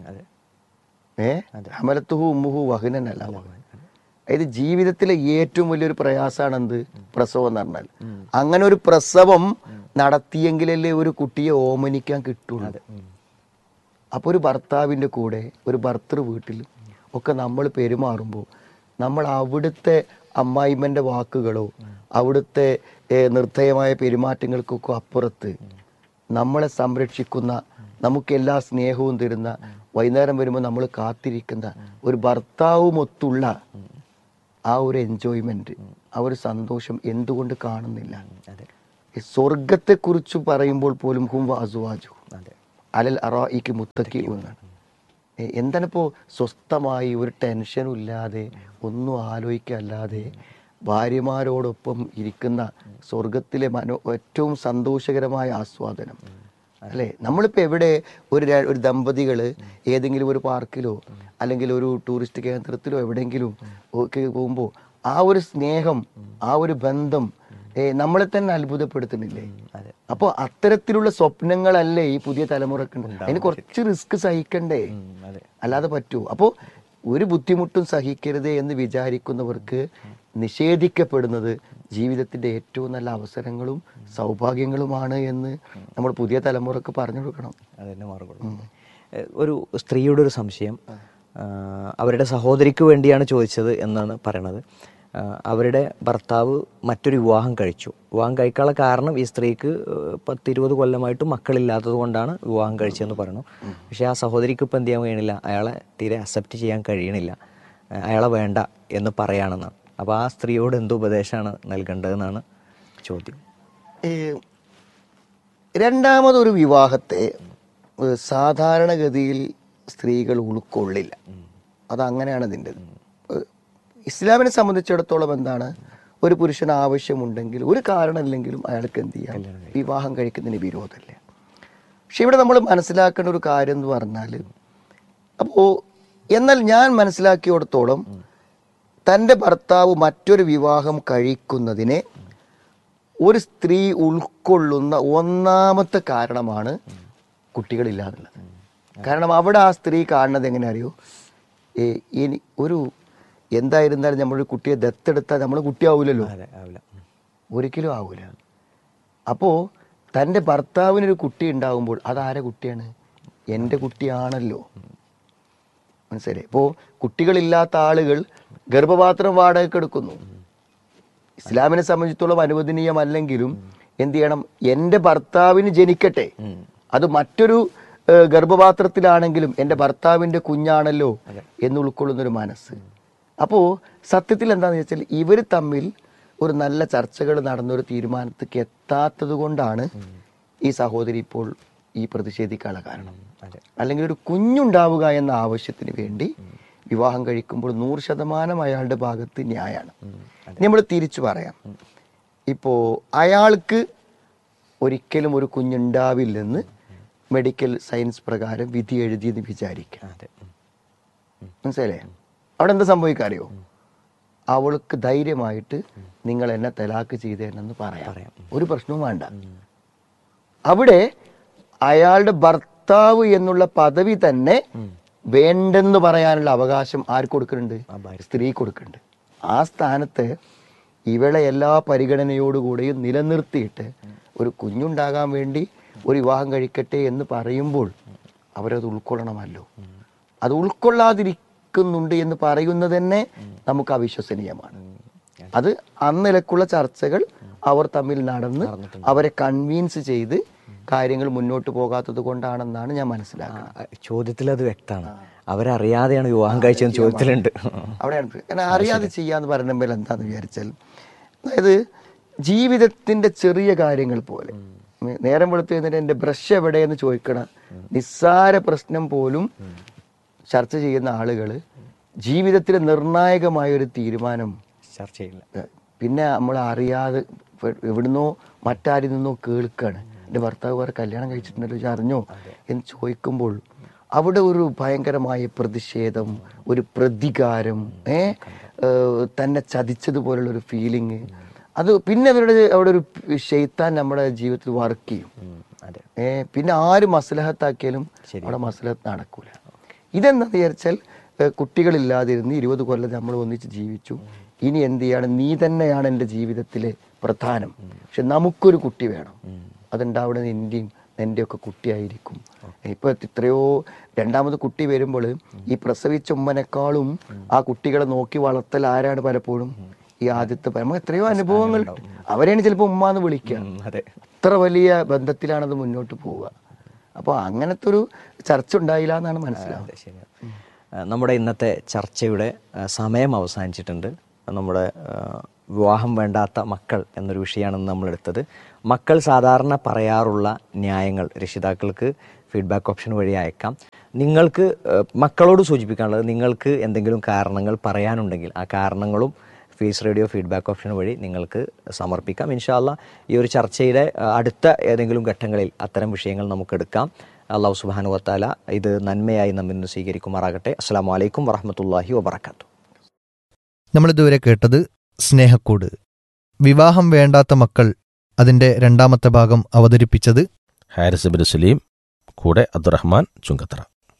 ഹമലത്തുഹു ഉമ്മുഹു വഹനനല്ല. അതായത് ജീവിതത്തിലെ ഏറ്റവും വലിയൊരു പ്രയാസമാണ് എന്ത്, പ്രസവം എന്ന് പറഞ്ഞാൽ. അങ്ങനെ ഒരു പ്രസവം നടത്തിയെങ്കിലല്ലേ ഒരു കുട്ടിയെ ഓമനിക്കാൻ കിട്ടുള്ളൂ. അപ്പൊ ഒരു ഭർത്താവിന്റെ കൂടെ ഒരു ഭർത്തൃ വീട്ടിൽ ഒക്കെ നമ്മൾ പെരുമാറുമ്പോൾ നമ്മൾ അവിടുത്തെ അമ്മായിമ്മന്റെ വാക്കുകളോ അവിടുത്തെ നിർദ്ധയമായ പെരുമാറ്റങ്ങൾക്കൊക്കെ അപ്പുറത്ത് നമ്മളെ സംരക്ഷിക്കുന്ന, നമുക്ക് എല്ലാ സ്നേഹവും തരുന്ന, വൈകുന്നേരം വരുമ്പോൾ നമ്മൾ കാത്തിരിക്കുന്ന ഒരു ഭർത്താവുമൊത്തുള്ള ആ ഒരു എൻജോയ്മെന്റ്, ആ ഒരു സന്തോഷം എന്തുകൊണ്ട് കാണുന്നില്ല? സ്വർഗത്തെക്കുറിച്ച് പറയുമ്പോൾ പോലും ഹും വഅസ്വാജു അതെ. അലൽ അറായിക്ക് മുത്തക്കിഊന്നാണ്. എന്താണിപ്പോൾ സ്വസ്ഥമായി ഒരു ടെൻഷനും ഇല്ലാതെ ഒന്നും ആലോചിക്കല്ലാതെ ഭാര്യമാരോടൊപ്പം ഇരിക്കുന്ന സ്വർഗത്തിലെ ഏറ്റവും സന്തോഷകരമായ ആസ്വാദനം അല്ലേ? നമ്മളിപ്പോൾ എവിടെ ഒരു ദമ്പതികൾ ഏതെങ്കിലും ഒരു പാർക്കിലോ അല്ലെങ്കിൽ ഒരു ടൂറിസ്റ്റ് കേന്ദ്രത്തിലോ എവിടെയെങ്കിലും ഒക്കെ പോകുമ്പോൾ ആ ഒരു സ്നേഹം, ആ ഒരു ബന്ധം നമ്മളെ തന്നെ അത്ഭുതപ്പെടുത്തുന്നില്ലേ? അപ്പോൾ അത്തരത്തിലുള്ള സ്വപ്നങ്ങളല്ലേ ഈ പുതിയ തലമുറക്കുണ്ട്. അതിന് കുറച്ച് റിസ്ക് സഹിക്കണ്ടേ? അല്ലാതെ പറ്റൂ? അപ്പോൾ ഒരു ബുദ്ധിമുട്ടും സഹിക്കരുത് എന്ന് വിചാരിക്കുന്നവർക്ക് നിഷേധിക്കപ്പെടുന്നത് ജീവിതത്തിന്റെ ഏറ്റവും നല്ല അവസരങ്ങളും സൗഭാഗ്യങ്ങളുമാണ് എന്ന് നമ്മൾ പുതിയ തലമുറക്ക് പറഞ്ഞു കൊടുക്കണം. അതിൻ്റെ മറുപടി ഒരു സ്ത്രീയുടെ ഒരു സംശയം, അവരുടെ സഹോദരിക്ക് വേണ്ടിയാണ് ചോദിച്ചത് എന്നാണ് പറയണത്. അവരുടെ ഭർത്താവ് മറ്റൊരു വിവാഹം കഴിച്ചു. വിവാഹം കഴിക്കാനുള്ള കാരണം ഈ സ്ത്രീക്ക് 10-20 കൊല്ലമായിട്ട് മക്കളില്ലാത്തത് കൊണ്ടാണ് വിവാഹം കഴിച്ചതെന്ന് പറയണു. പക്ഷേ ആ സഹോദരിക്ക് ഇപ്പം എന്ത് ചെയ്യാൻ കഴിയണില്ല, അയാളെ തീരെ അക്സെപ്റ്റ് ചെയ്യാൻ കഴിയണില്ല, അയാളെ വേണ്ട എന്ന് പറയാണെന്നാണ്. അപ്പോൾ ആ സ്ത്രീയോട് എന്ത് ഉപദേശമാണ് നൽകേണ്ടതെന്നാണ് ചോദ്യം. രണ്ടാമതൊരു വിവാഹത്തെ സാധാരണഗതിയിൽ സ്ത്രീകൾ ഉൾക്കൊള്ളില്ല. അതങ്ങനെയാണ് ഇതിൻ്റെ. ഇസ്ലാമിനെ സംബന്ധിച്ചിടത്തോളം എന്താണ്, ഒരു പുരുഷന് ആവശ്യമുണ്ടെങ്കിൽ ഒരു കാരണമില്ലെങ്കിലും അയാൾക്ക് എന്ത് ചെയ്യാം, വിവാഹം കഴിക്കുന്നതിന് വിരോധമില്ല. പക്ഷെ ഇവിടെ നമ്മൾ മനസ്സിലാക്കേണ്ട ഒരു കാര്യം എന്ന് പറഞ്ഞാൽ, അപ്പോൾ എന്നാൽ ഞാൻ മനസ്സിലാക്കിയിടത്തോളം തൻ്റെ ഭർത്താവ് മറ്റൊരു വിവാഹം കഴിക്കുന്നതിനെ ഒരു സ്ത്രീ ഉൾക്കൊള്ളുന്ന ഒന്നാമത്തെ കാരണമാണ് കുട്ടികളില്ലാന്നുള്ളത്. കാരണം അവിടെ ആ സ്ത്രീ കാണുന്നത് എങ്ങനെ അറിയോ, ഇനി ഒരു എന്തായിരുന്നാലും നമ്മളൊരു കുട്ടിയെ ദത്തെടുത്താൽ നമ്മൾ കുട്ടിയാവൂലല്ലോ, ഒരിക്കലും ആവൂല. അപ്പോൾ തൻ്റെ ഭർത്താവിനൊരു കുട്ടി ഉണ്ടാകുമ്പോൾ അതാരെ കുട്ടിയാണ്? എൻ്റെ കുട്ടിയാണല്ലോ. മനസ്സിലായി? ഇപ്പോൾ കുട്ടികളില്ലാത്ത ആളുകൾ ഗർഭപാത്രം വാടകയ്ക്ക് എടുക്കുന്നു. ഇസ്ലാമിനെ സംബന്ധിച്ചിടത്തോളം അനുവദനീയമല്ലെങ്കിലും എന്ത് ചെയ്യണം, എൻ്റെ ഭർത്താവിന് ജനിക്കട്ടെ, അത് മറ്റൊരു ഗർഭപാത്രത്തിലാണെങ്കിലും എൻ്റെ ഭർത്താവിൻ്റെ കുഞ്ഞാണല്ലോ എന്ന് ഉൾക്കൊള്ളുന്നൊരു മനസ്സ്. അപ്പോൾ സത്യത്തിൽ എന്താണെന്ന് വെച്ചാൽ ഇവർ തമ്മിൽ ഒരു നല്ല ചർച്ചകൾ നടന്നൊരു തീരുമാനത്തേക്ക് എത്താത്തത് കൊണ്ടാണ് ഈ സഹോദരി ഇപ്പോൾ ഈ പ്രതിഷേധിക്കാനുള്ള കാരണം. അല്ലെങ്കിൽ ഒരു കുഞ്ഞുണ്ടാവുക എന്ന ആവശ്യത്തിന് വേണ്ടി വിവാഹം കഴിക്കുമ്പോൾ 100% അയാളുടെ ഭാഗത്ത് ന്യായമാണ്. നമ്മൾ തിരിച്ചു പറയാം, ഇപ്പോൾ അയാൾക്ക് ഒരിക്കലും ഒരു കുഞ്ഞുണ്ടാവില്ലെന്ന് മെഡിക്കൽ സയൻസ് പ്രകാരം വിധി എഴുതിയെന്ന് വിചാരിക്കാം. മനസ്സിലായേ? അവിടെ എന്താ സംഭവിക്കാറിയോ, അവൾക്ക് ധൈര്യമായിട്ട് നിങ്ങൾ എന്നെ തലാക്ക് ചെയ്തേനെന്ന് പറയാം, ഒരു പ്രശ്നവും വേണ്ട. അവിടെ അയാളുടെ ഭർത്താവ് എന്നുള്ള പദവി തന്നെ വേണ്ടെന്ന് പറയാനുള്ള അവകാശം ആർക്ക് കൊടുക്കുന്നുണ്ട്? സ്ത്രീ കൊടുക്കുന്നുണ്ട്. ആ സ്ഥാനത്ത് ഇവളെ എല്ലാ പരിഗണനയോടുകൂടെയും നിലനിർത്തിയിട്ട് ഒരു കുഞ്ഞുണ്ടാകാൻ വേണ്ടി ഒരു വിവാഹം കഴിക്കട്ടെ എന്ന് പറയുമ്പോൾ അവരത് ഉൾക്കൊള്ളണമല്ലോ. അത് ഉൾക്കൊള്ളാതിരിക്കുന്നുണ്ട് എന്ന് പറയുന്നത് തന്നെ നമുക്ക് അവിശ്വസനീയമാണ്. അത് അന്നിലക്കുള്ള ചർച്ചകൾ അവർ തമ്മിൽ നടന്ന് അവരെ കൺവീൻസ് ചെയ്ത് കാര്യങ്ങൾ മുന്നോട്ട് പോകാത്തത് കൊണ്ടാണെന്നാണ് ഞാൻ മനസ്സിലാക്കുന്നത്. ചോദ്യത്തിൽ അത് വ്യക്തമാണ്, അവരറിയാതെയാണ് വിവാഹം കഴിച്ചതെന്ന് ചോദ്യത്തിലുണ്ട്. അവിടെയാണ്. കാരണം അറിയാതെ ചെയ്യാന്ന് പറയുമ്പോൾ എന്താന്ന് വിചാരിച്ചാൽ, അതായത് ജീവിതത്തിന്റെ ചെറിയ കാര്യങ്ങൾ പോലെ, നേരം വെളുത്ത് കഴിഞ്ഞിട്ട് എൻ്റെ ബ്രഷ് എവിടെയെന്ന് ചോദിക്കണ നിസ്സാര പ്രശ്നം പോലും ചർച്ച ചെയ്യുന്ന ആളുകൾ ജീവിതത്തിലെ നിർണായകമായ ഒരു തീരുമാനം ചർച്ച ചെയ്യില്ല. പിന്നെ നമ്മൾ അറിയാതെ എവിടുന്നോ മറ്റാരിൽ നിന്നോ കേൾക്കാണ്, എൻ്റെ ഭർത്താവ് വേറെ കല്യാണം കഴിച്ചിട്ടുണ്ടല്ലോ, അറിഞ്ഞോ എന്ന് ചോദിക്കുമ്പോൾ അവിടെ ഒരു ഭയങ്കരമായ പ്രതിഷേധം, ഒരു പ്രതികാരം, തന്നെ ചതിച്ചതുപോലുള്ള ഒരു ഫീലിങ്, അത് പിന്നെ അവിടെ ഒരു ശൈത്താൻ നമ്മുടെ ജീവിതത്തിൽ വർക്ക് ചെയ്യും. പിന്നെ ആര് മസ്ലഹത്താക്കിയാലും അവിടെ മസ്ലഹത്ത് നടക്കൂല. ഇതെന്താ വിചാരിച്ചാൽ, കുട്ടികളില്ലാതിരുന്ന് 20 കൊല്ലം നമ്മൾ ഒന്നിച്ച് ജീവിച്ചു, ഇനി എന്ത് ചെയ്യാണ്, നീ തന്നെയാണ് എൻ്റെ ജീവിതത്തിലെ പ്രധാനം, പക്ഷെ നമുക്കൊരു കുട്ടി വേണം, അതുണ്ടാവുന്നത് നിൻ്റെയും നിൻ്റെയൊക്കെ കുട്ടിയായിരിക്കും. ഇപ്പൊ എത്രയോ രണ്ടാമത് കുട്ടി വരുമ്പോൾ ഈ പ്രസവിച്ച ഉമ്മനേക്കാളും ആ കുട്ടികളെ നോക്കി വളർത്തൽ ആരാണ് പലപ്പോഴും? ഈ ആദ്യത്തെ. നമുക്ക് എത്രയോ അനുഭവങ്ങൾ, അവരെയാണ് ചിലപ്പോൾ ഉമ്മാന്ന് വിളിക്കുക. അത്ര വലിയ ബന്ധത്തിലാണത് മുന്നോട്ട് പോവുക. അപ്പോൾ അങ്ങനത്തെ ഒരു ചർച്ച ഉണ്ടായില്ല എന്നാണ് മനസ്സിലാവുന്നത്. നമ്മുടെ ഇന്നത്തെ ചർച്ചയുടെ സമയം അവസാനിച്ചിട്ടുണ്ട്. നമ്മുടെ വിവാഹം വേണ്ടാത്ത മക്കൾ എന്നൊരു വിഷയമാണ് നമ്മളെടുത്തത്. മക്കൾ സാധാരണ പറയാറുള്ള ന്യായങ്ങൾ രക്ഷിതാക്കൾക്ക് ഫീഡ്ബാക്ക് ഓപ്ഷൻ വഴി അയക്കാം. നിങ്ങൾക്ക് മക്കളോട് സൂചിപ്പിക്കാനുള്ളത്, നിങ്ങൾക്ക് എന്തെങ്കിലും കാരണങ്ങൾ പറയാനുണ്ടെങ്കിൽ ആ കാരണങ്ങളും ഫീസ് റേഡിയോ ഫീഡ്ബാക്ക് ഓപ്ഷൻ വഴി നിങ്ങൾക്ക് സമർപ്പിക്കാം. ഇൻഷാ അല്ലാഹ് ഈ ഒരു ചർച്ചയുടെ അടുത്ത ഏതെങ്കിലും ഘട്ടങ്ങളിൽ അത്തരം വിഷയങ്ങൾ നമുക്കെടുക്കാം. അല്ലാഹു സുബ്ഹാനഹു വ തആല ഇത് നന്മയായി നമ്മിൽ നിന്ന് സ്വീകരിക്കുമാറാകട്ടെ. അസ്സലാമു അലൈക്കും വറഹ്മത്തുള്ളാഹി വബറകാതുഹു. നമ്മളിതുവരെ കേട്ടത് സ്നേഹക്കൂട്, വിവാഹം വേണ്ടാത്ത മക്കൾ, അതിന്റെ രണ്ടാമത്തെ ഭാഗം അവതരിപ്പിച്ചത് ഹാരിസ് ബിൻ സലീം, കൂടെ അബ്ദുറഹ്മാൻ ചുങ്കത്തറ.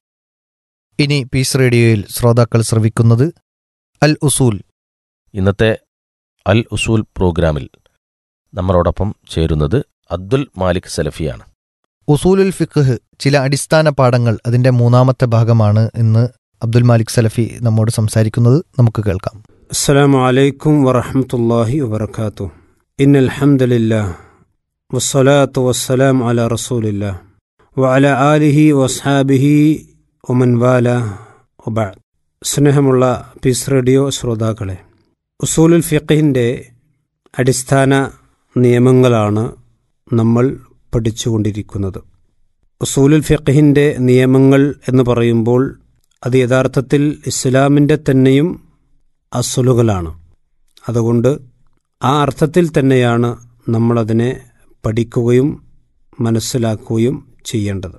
ഇനി പീസ് റേഡിയോയിൽ ശ്രോതാക്കൾ ശ്രവിക്കുന്നത് അൽ ഉസൂൽ. ഇന്നത്തെ അൽ ഉസൂൽ പ്രോഗ്രാമിൽ നമ്മളോടൊപ്പം ചേരുന്നത് അബ്ദുൽ മാലിക് സലഫിയാണ്. ഉസൂലുൽ ഫിഖ്ഹ്, ചില അടിസ്ഥാന പാഠങ്ങൾ, അതിന്റെ മൂന്നാമത്തെ ഭാഗമാണ് ഇന്ന് അബ്ദുൽ മാലിക് സലഫി നമ്മോട് സംസാരിക്കുന്നത്. നമുക്ക് കേൾക്കാം. അസ്സലാമു അലൈക്കും വറഹ്മത്തുള്ളാഹി വബറകാതുഹു. ഇന്നൽ ഹംദലില്ലാഹ് വസ്സലാത്തു വസ്സലാമു അലാ റസൂലില്ലാഹ് വഅലാ ആലിഹി വസ്ഹാബിഹി വമൻ വാലാഹ് വബഅദ്. സ്നേഹമുള്ള പീസ് റേഡിയോ ശ്രോതാക്കളെ, ഉസൂലുൽ ഫിഖ്ഹിൻ്റെ അടിസ്ഥാന നിയമങ്ങളാണ് നമ്മൾ പഠിച്ചുകൊണ്ടിരിക്കുന്നത്. ഉസൂലുൽ ഫിഖ്ഹിൻ്റെ നിയമങ്ങൾ എന്ന് പറയുമ്പോൾ അത് യഥാർത്ഥത്തിൽ ഇസ്ലാമിൻ്റെ തന്നെയും അസ്ലുകളാണ്. അതുകൊണ്ട് ആ അർത്ഥത്തിൽ തന്നെയാണ് നമ്മളതിനെ പഠിക്കുകയും മനസ്സിലാക്കുകയും ചെയ്യേണ്ടത്.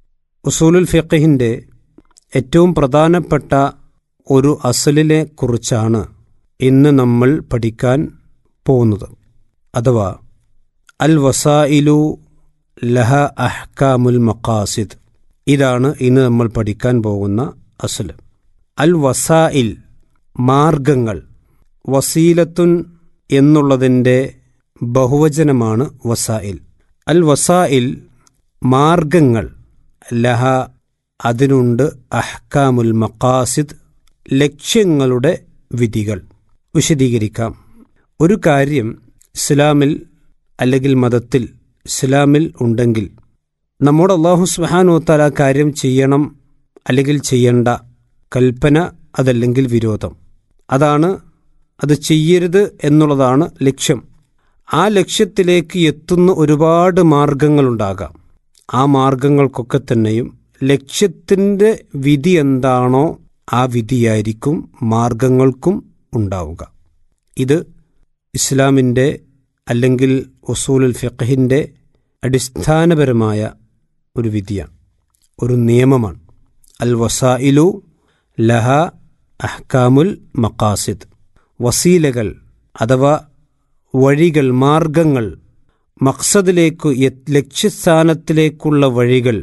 ഉസൂലുൽ ഫിഖ്ഹിൻ്റെ ഏറ്റവും പ്രധാനപ്പെട്ട ഒരു അസ്ലിനെ കുറിച്ചാണ് ഇന്ന് നമ്മൾ പഠിക്കാൻ പോകുന്നത്. അഥവാ അൽ വസായിലു ലഹ അഹ്കാമുൽ മഖാസിദ്. ഇതാണ് ഇന്ന് നമ്മൾ പഠിക്കാൻ പോകുന്ന അസ്ല്. അൽ വസായിൽ, മാർഗങ്ങൾ. വസീലത്തുൻ എന്നുള്ളതിൻ്റെ ബഹുവചനമാണ് വസായിൽ. അൽ വസായിൽ, മാർഗങ്ങൾ. ലഹ, അതിനുണ്ട്. അഹ്കാമുൽ മഖാസിദ്, ലക്ഷ്യങ്ങളുടെ വിധികൾ. വിശദീകരിക്കാം. ഒരു കാര്യം ഇസ്ലാമിൽ അല്ലെങ്കിൽ മതത്തിൽ, ഇസ്ലാമിൽ ഉണ്ടെങ്കിൽ നമ്മോട് അല്ലാഹു സുബ്ഹാനഹു വ തആല കാര്യം ചെയ്യണം അല്ലെങ്കിൽ ചെയ്യണ്ട, കൽപ്പന അതല്ലെങ്കിൽ വിരോധം, അതാണ്, അത് ചെയ്യരുത് എന്നുള്ളതാണ് ലക്ഷ്യം. ആ ലക്ഷ്യത്തിലേക്ക് എത്തുന്ന ഒരുപാട് മാർഗങ്ങളുണ്ടാകാം. ആ മാർഗങ്ങൾക്കൊക്കെ തന്നെയും ലക്ഷ്യത്തിൻ്റെ വിധി എന്താണോ ആ വിധിയായിരിക്കും മാർഗങ്ങൾക്കും ഉണ്ടാവുക. ഇത് ഇസ്ലാമിൻ്റെ അല്ലെങ്കിൽ ഉസൂലുൽ ഫിഖ്ഹിൻ്റെ അടിസ്ഥാനപരമായ ഒരു വിധിയാണ്, ഒരു നിയമമാണ്. അൽ വസായിലു ലഹ അഹ്കാമുൽ മഖാസിദ്. വസീലകൾ അഥവാ വഴികൾ, മാർഗങ്ങൾ, മഖ്സദിലേക്ക്, ലക്ഷ്യസ്ഥാനത്തിലേക്കുള്ള വഴികൾ,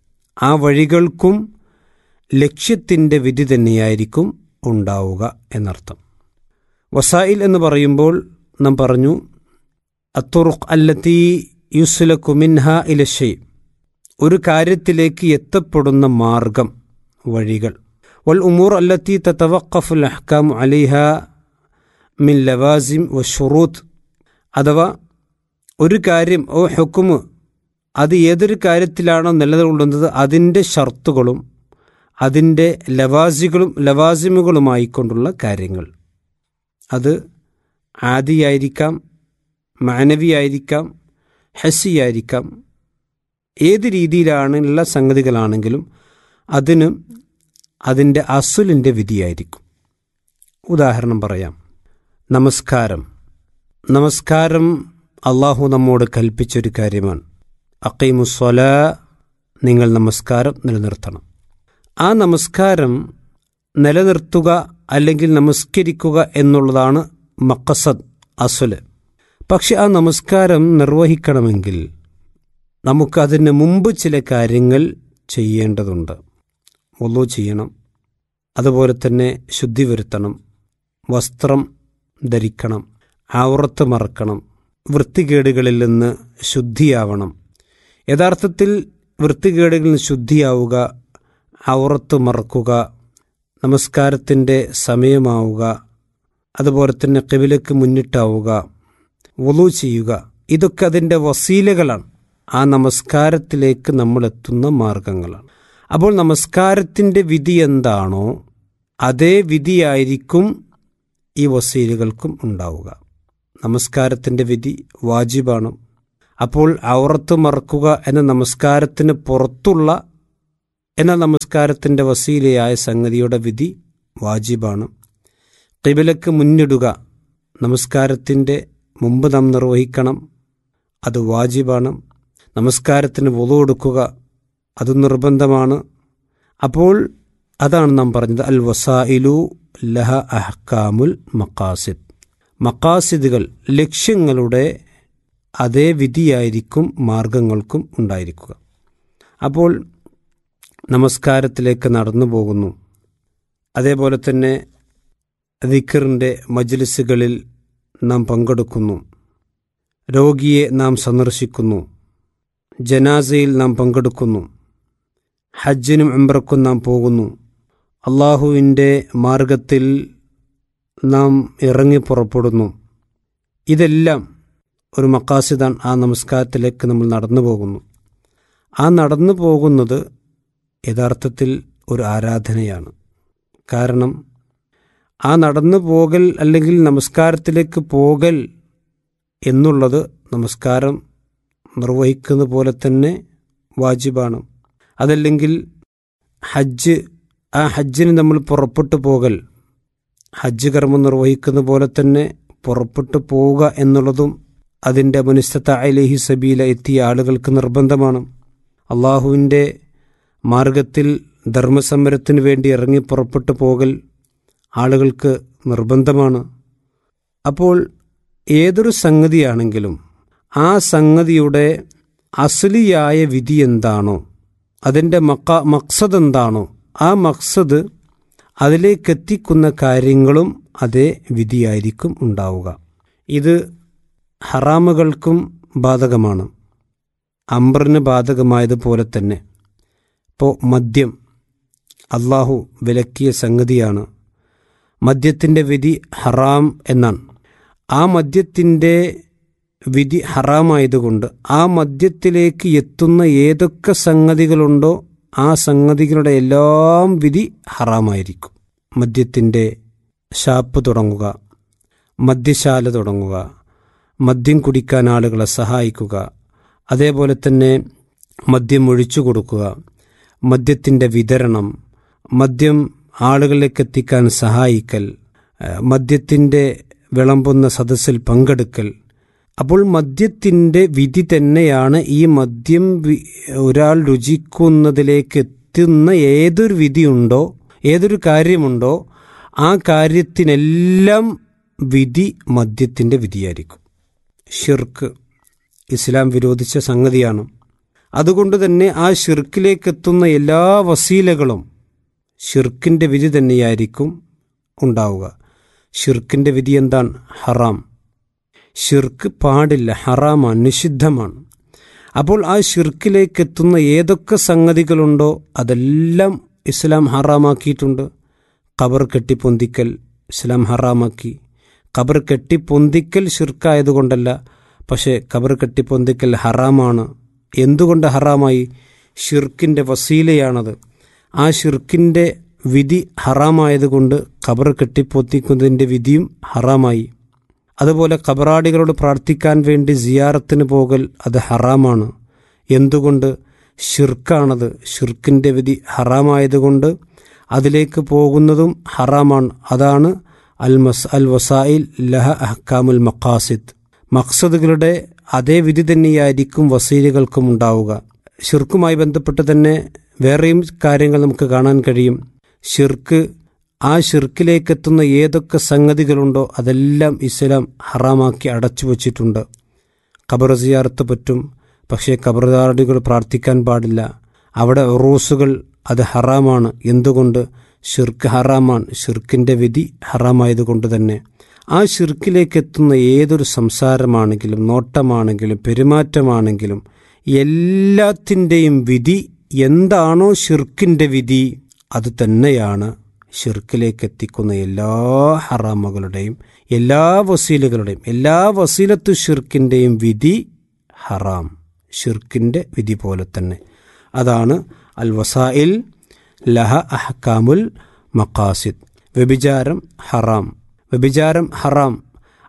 ആ വഴികൾക്കും ലക്ഷ്യത്തിൻ്റെ വിധി തന്നെയായിരിക്കും ഉണ്ടാവുക എന്നർത്ഥം. വസായിൽ എന്ന് പറയുമ്പോൾ നാം പറഞ്ഞു, അത്തുറുഖ് അല്ലത്തി യുസ്ലകു മിൻഹ ഇല ഷൈ, ഒരു കാര്യത്തിലേക്ക് എത്തപ്പെടുന്ന മാർഗം, വഴികൾ. വൽ ഉമൂർ അല്ലത്തി തതവഖഫുൽ അഹ്കാമു അലൈഹ മിൻ ലവാസിം വശുറൂത്ത്, അഥവാ ഒരു കാര്യം, ഓ ഹുക്കുമ്, അത് ഏതൊരു കാര്യത്തിലാണോ നിലകൊള്ളുന്നത് അതിൻ്റെ ഷർത്തുകളും അതിൻ്റെ ലവാസിമുകളുമായിക്കൊണ്ടുള്ള കാര്യങ്ങൾ. അത് ആദിയായിരിക്കാം, മാനവിയായിരിക്കാം, ഹസ്സിയായിരിക്കാം. ഏത് രീതിയിലാണുള്ള സംഗതികളാണെങ്കിലും അതിന് അതിൻ്റെ അസുലിൻ്റെ വിധിയായിരിക്കും. ഉദാഹരണം പറയാം. നമസ്കാരം അള്ളാഹു നമ്മോട് കൽപ്പിച്ചൊരു കാര്യമാണ്. അഖീമുസ്സലാ, നിങ്ങൾ നമസ്കാരം നിലനിർത്തണം. ആ നമസ്കാരം നിലനിർത്തുക അല്ലെങ്കിൽ നമസ്കരിക്കുക എന്നുള്ളതാണ് മഖ്സദ്, അസ്ല്. പക്ഷെ ആ നമസ്കാരം നിർവഹിക്കണമെങ്കിൽ നമുക്കതിന് മുമ്പ് ചില കാര്യങ്ങൾ ചെയ്യേണ്ടതുണ്ട്. വുളൂ ചെയ്യണം, അതുപോലെ തന്നെ ശുദ്ധി വരുത്തണം, വസ്ത്രം ധരിക്കണം, ഔറത്ത് മറക്കണം, വൃത്തികേടുകളിൽ നിന്ന് ശുദ്ധിയാവണം. യഥാർത്ഥത്തിൽ വൃത്തികേടുകളിൽ നിന്ന് ശുദ്ധിയാവുക, ഔറത്ത് മറക്കുക, നമസ്കാരത്തിൻ്റെ സമയമാവുക, അതുപോലെ തന്നെ ഖിബിലക്ക് മുന്നിട്ടാവുക, വുളൂ ചെയ്യുക, ഇതൊക്കെ അതിൻ്റെ വസീലകളാണ്. ആ നമസ്കാരത്തിലേക്ക് നമ്മൾ എത്തുന്ന മാർഗങ്ങളാണ്. അപ്പോൾ നമസ്കാരത്തിൻ്റെ വിധി എന്താണോ അതേ വിധിയായിരിക്കും ഈ വസീലകൾക്കും ഉണ്ടാവുക. നമസ്കാരത്തിൻ്റെ വിധി വാജിബാണ്. അപ്പോൾ ഔറത്ത് മറക്കുക എന്ന നമസ്കാരത്തിന് പുറത്തുള്ള നമസ്കാരത്തിൻ്റെ വസീലയായ സംഗതിയുടെ വിധി വാജിബാണ്. ഖിബലക്ക് മുന്നിടുക നമസ്കാരത്തിൻ്റെ മുമ്പ് നാം നിർവഹിക്കണം, അത് വാജിബാണ്. നമസ്കാരത്തിന് വുളു എടുക്കുക അത് നിർബന്ധമാണ്. അപ്പോൾ അതാണ് നാം പറഞ്ഞത് അൽ വസായിലു ലഹ അഹ്കാമുൽ മഖാസിദ്. മഖാസിദുകൾ ലക്ഷ്യങ്ങളുടെ അതേ വിധിയായിരിക്കും മാർഗങ്ങൾക്കും ഉണ്ടായിരിക്കുക. അപ്പോൾ നമസ്കാരത്തിലേക്ക് നടന്നു പോകുന്നു, അതേപോലെ തന്നെ ദിക്റിൻ്റെ മജ്ലിസുകളിൽ നാം പങ്കെടുക്കുന്നു, രോഗിയെ നാം സന്ദർശിക്കുന്നു, ജനാസയിൽ നാം പങ്കെടുക്കുന്നു, ഹജ്ജിനും ഉംറക്കും നാം പോകുന്നു, അള്ളാഹുവിൻ്റെ മാർഗത്തിൽ നാം ഇറങ്ങി പുറപ്പെടുന്നു. ഇതെല്ലാം ഒരു മഖാസിദാണ്. ആ നമസ്കാരത്തിലേക്ക് നമ്മൾ നടന്നു പോകുന്നു. ആ നടന്നു പോകുന്നത് യഥാർത്ഥത്തിൽ ഒരു ആരാധനയാണ്. കാരണം ആ നടന്നു പോകൽ അല്ലെങ്കിൽ നമസ്കാരത്തിലേക്ക് പോകൽ എന്നുള്ളത് നമസ്കാരം നിർവഹിക്കുന്ന പോലെ തന്നെ വാജിബാണ്. അതല്ലെങ്കിൽ ഹജ്ജ്, ആ ഹജ്ജിന് നമ്മൾ പുറപ്പെട്ടു പോകൽ ഹജ്ജ് കർമ്മം നിർവഹിക്കുന്ന പോലെ തന്നെ പുറപ്പെട്ടു പോവുക എന്നുള്ളതും അതിൻ്റെ മനിസ്തത അലൈഹി സബീല എത്തിയ ആളുകൾക്ക് നിർബന്ധമാണ്. അള്ളാഹുവിൻ്റെ മാർഗത്തിൽ ധർമ്മസമരത്തിന് വേണ്ടി ഇറങ്ങി പുറപ്പെട്ടു പോകൽ ആളുകൾക്ക് നിർബന്ധമാണ്. അപ്പോൾ ഏതൊരു സംഗതിയാണെങ്കിലും ആ സംഗതിയുടെ അസ്ലിയായ വിധി എന്താണോ, അതിൻ്റെ മക്സദ് എന്താണോ, ആ മക്സദ് അതിലേക്കെത്തിക്കുന്ന കാര്യങ്ങളും അതേ വിധിയായിരിക്കും ഉണ്ടാവുക. ഇത് ഹറാമുകൾക്കും ബാധകമാണ്, അംറിന് ബാധകമായതുപോലെ തന്നെ. ഇപ്പോൾ മദ്യം അള്ളാഹു വിലക്കിയ സംഗതിയാണ്. മദ്യത്തിൻ്റെ വിധി ഹറാം എന്നാണ്. ആ മദ്യത്തിൻ്റെ വിധി ഹറാമായതുകൊണ്ട് ആ മദ്യത്തിലേക്ക് എത്തുന്ന ഏതൊക്കെ സംഗതികളുണ്ടോ ആ സംഗതികളുടെ എല്ലാം വിധി ഹറാമായിരിക്കും. മദ്യത്തിൻ്റെ ഷാപ്പ് തുടങ്ങുക, മദ്യശാല തുടങ്ങുക, മദ്യം കുടിക്കാൻ ആളുകളെ സഹായിക്കുക, അതേപോലെ തന്നെ മദ്യം ഒഴിച്ചു കൊടുക്കുക, മദ്യത്തിൻ്റെ വിതരണം, മദ്യം ആളുകളിലേക്ക് എത്തിക്കാൻ സഹായിക്കൽ, മദ്യത്തിൻ്റെ വിളമ്പുന്ന സദസ്സിൽ പങ്കെടുക്കൽ. അപ്പോൾ മദ്യത്തിൻ്റെ വിധി തന്നെയാണ് ഈ മദ്യം ഒരാൾ രുചിക്കുന്നതിലേക്ക് എത്തുന്ന ഏതൊരു വിധിയുണ്ടോ, ഏതൊരു കാര്യമുണ്ടോ ആ കാര്യത്തിനെല്ലാം വിധി മദ്യത്തിൻ്റെ വിധിയായിരിക്കും. ഷിർക്ക് ഇസ്ലാം വിരോധിച്ച സംഗതിയാണ്. അതുകൊണ്ട് തന്നെ ആ ഷിർക്കിലേക്ക് എത്തുന്ന എല്ലാ വസീലകളും ഷിർക്കിൻ്റെ വിധി തന്നെയായിരിക്കും ഉണ്ടാവുക. ഷിർക്കിൻ്റെ വിധി എന്താണ്? ഹറാം. ഷിർക്ക് പാടില്ല, ഹറാമാണ്, നിഷിദ്ധമാണ്. അപ്പോൾ ആ ഷിർക്കിലേക്ക് എത്തുന്ന ഏതൊക്കെ സംഗതികളുണ്ടോ അതെല്ലാം ഇസ്ലാം ഹറാമാക്കിയിട്ടുണ്ട്. ഖബർ കെട്ടിപ്പൊന്തിക്കൽ ഇസ്ലാം ഹറാമാക്കി. ഖബർ കെട്ടിപ്പൊന്തിക്കൽ ഷിർക്കായതുകൊണ്ടല്ല, പക്ഷേ ഖബർ കെട്ടിപ്പൊന്തിക്കൽ ഹറാമാണ്. എന്തുകൊണ്ട് ഹറാമായി? ഷിർക്കിൻ്റെ വസീലയാണത്. ആ ഷിർക്കിൻ്റെ വിധി ഹറാമായതുകൊണ്ട് ഖബർ കെട്ടിപ്പൊന്തിക്കുന്നതിൻ്റെ വിധിയും ഹറാമായി. അതുപോലെ ഖബറാടികളോട് പ്രാർത്ഥിക്കാൻ വേണ്ടി സിയാറത്തിന് പോകൽ അത് ഹറാമാണ്. എന്തുകൊണ്ട്? ഷിർക്കാണത്. ഷിർക്കിൻ്റെ വിധി ഹറാമായതുകൊണ്ട് അതിലേക്ക് പോകുന്നതും ഹറാമാണ്. അതാണ് അൽ വസായിൽ ലഹ അഹ്കാമുൽ മഖാസിദ്. മഖ്സദുകളുടെ അതേ വിധി തന്നെയായിരിക്കും വസീലുകൾക്കും ഉണ്ടാവുക. ഷിർക്കുമായി ബന്ധപ്പെട്ട് തന്നെ വേറെയും കാര്യങ്ങൾ നമുക്ക് കാണാൻ കഴിയും. ഷിർക്ക്, ആ ഷിർക്കിലേക്കെത്തുന്ന ഏതൊക്കെ സംഗതികളുണ്ടോ അതെല്ലാം ഇസ്ലാം ഹറാമാക്കി അടച്ചു വച്ചിട്ടുണ്ട്. ഖബർ സിയാറത്ത് പറ്റും, പക്ഷേ ഖബർദാരികൾ പ്രാർത്ഥിക്കാൻ പാടില്ല. അവിടെ ഉറൂസുകൾ അത് ഹറാമാണ്. എന്തുകൊണ്ട്? ഷിർക്ക് ഹറാമാണ്. ഷിർക്കിൻ്റെ വിധി ഹറാമായതുകൊണ്ട് തന്നെ ആ ഷിർക്കിലേക്കെത്തുന്ന ഏതൊരു സംസാരമാണെങ്കിലും നോട്ടമാണെങ്കിലും പെരുമാറ്റമാണെങ്കിലും എല്ലാത്തിൻ്റെയും വിധി എന്താണോ ഷിർക്കിൻ്റെ വിധി അത് തന്നെയാണ് ഷിർക്കിലേക്ക് എത്തിക്കുന്ന എല്ലാ ഹറാമുകളുടെയും എല്ലാ വസീലകളുടെയും എല്ലാ വസീലത്തു ഷിർക്കിൻ്റെയും വിധി ഹറാം. ഷിർക്കിൻ്റെ വിധി പോലെ തന്നെ. അതാണ് അൽ വസായിൽ ലഹ അഹ്കാമുൽ മഖാസിദ്. വ്യഭിചാരം ഹറാം. വ്യഭിചാരം ഹറാം.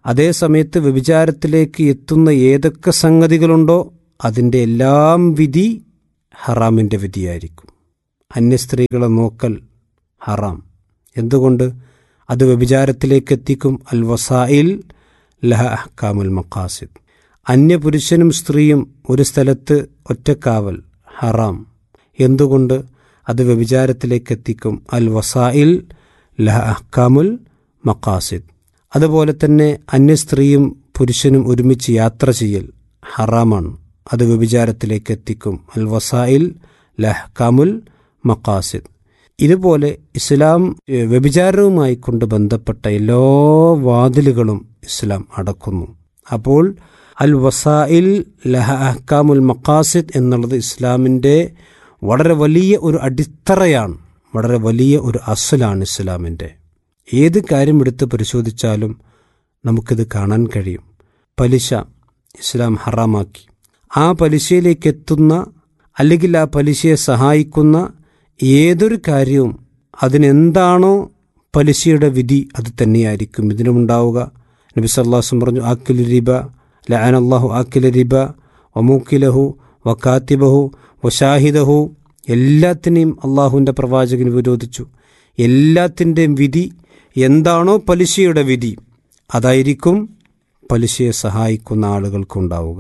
അതേ സമയത്ത് വ്യഭിചാരത്തിലേക്ക് എത്തുന്ന ഏതൊക്കെ സംഗതികളുണ്ടോ അതിൻ്റെ എല്ലാം വിധി ഹറാമിൻ്റെ വിധിയായിരിക്കും. അന്യ സ്ത്രീകളെ നോക്കൽ ഹറാം. എന്തുകൊണ്ട്? അത് വ്യഭിചാരത്തിലേക്ക് എത്തിക്കും. അൽ വസായിൽ ലഹ അഹ്കാമുൽ മഖാസിദ്. അന്യ പുരുഷനും സ്ത്രീയും ഒരു സ്ഥലത്ത് ഒറ്റക്കാവൽ ഹറാം. എന്തുകൊണ്ട്? അത് വ്യഭിചാരത്തിലേക്ക് എത്തിക്കും. അൽ വസായിൽ ലഹ അഹ്കാമുൽ മഖാസിദ്. അതുപോലെ തന്നെ അന്യ സ്ത്രീയും പുരുഷനും ഒരുമിച്ച് യാത്ര ചെയ്യൽ ഹറാമാണ്. അത് വ്യഭിചാരത്തിലേക്ക് എത്തിക്കും. അൽ വസായിൽ ലഹ അഹ്കാമുൽ മഖാസിദ്. ഇതുപോലെ ഇസ്ലാം വ്യഭിചാരവുമായി കൊണ്ട് ബന്ധപ്പെട്ട എല്ലാ വാതിലുകളും ഇസ്ലാം അടക്കുന്നു. അപ്പോൾ അൽ വസായിൽ ലഹ അഹ്കാമുൽ മഖാസിദ് എന്നുള്ളത് ഇസ്ലാമിൻ്റെ വളരെ വലിയ ഒരു അടിത്തറയാണ്, വളരെ വലിയ ഒരു അസ്ലാണ് ഇസ്ലാമിൻ്റെ. ഏത് കാര്യം എടുത്ത് പരിശോധിച്ചാലും നമുക്കിത് കാണാൻ കഴിയും. പലിശ ഇസ്ലാം ഹറാമാക്കി. ആ പലിശയിലേക്ക് എത്തുന്ന അല്ലെങ്കിൽ ആ പലിശയെ സഹായിക്കുന്ന ഏതൊരു കാര്യവും അതിനെന്താണോ പലിശയുടെ വിധി അത് തന്നെയായിരിക്കും ഇതിനുമുണ്ടാവുക. നബി സല്ലല്ലാഹു അലൈഹി വസല്ലം പറഞ്ഞു, ആക്കിലു റിബ ലഅനല്ലാഹു ആക്കില റിബ വമൂക്കിലഹു വകാതിബഹു വശാഹിദഹു. എല്ലാത്തിനെയും അള്ളാഹുവിൻ്റെ പ്രവാചകൻ വിരോധിച്ചു. എല്ലാത്തിൻ്റെയും വിധി എന്താണോ പലിശയുടെ വിധി അതായിരിക്കും പലിശയെ സഹായിക്കുന്ന ആളുകൾക്കുണ്ടാവുക.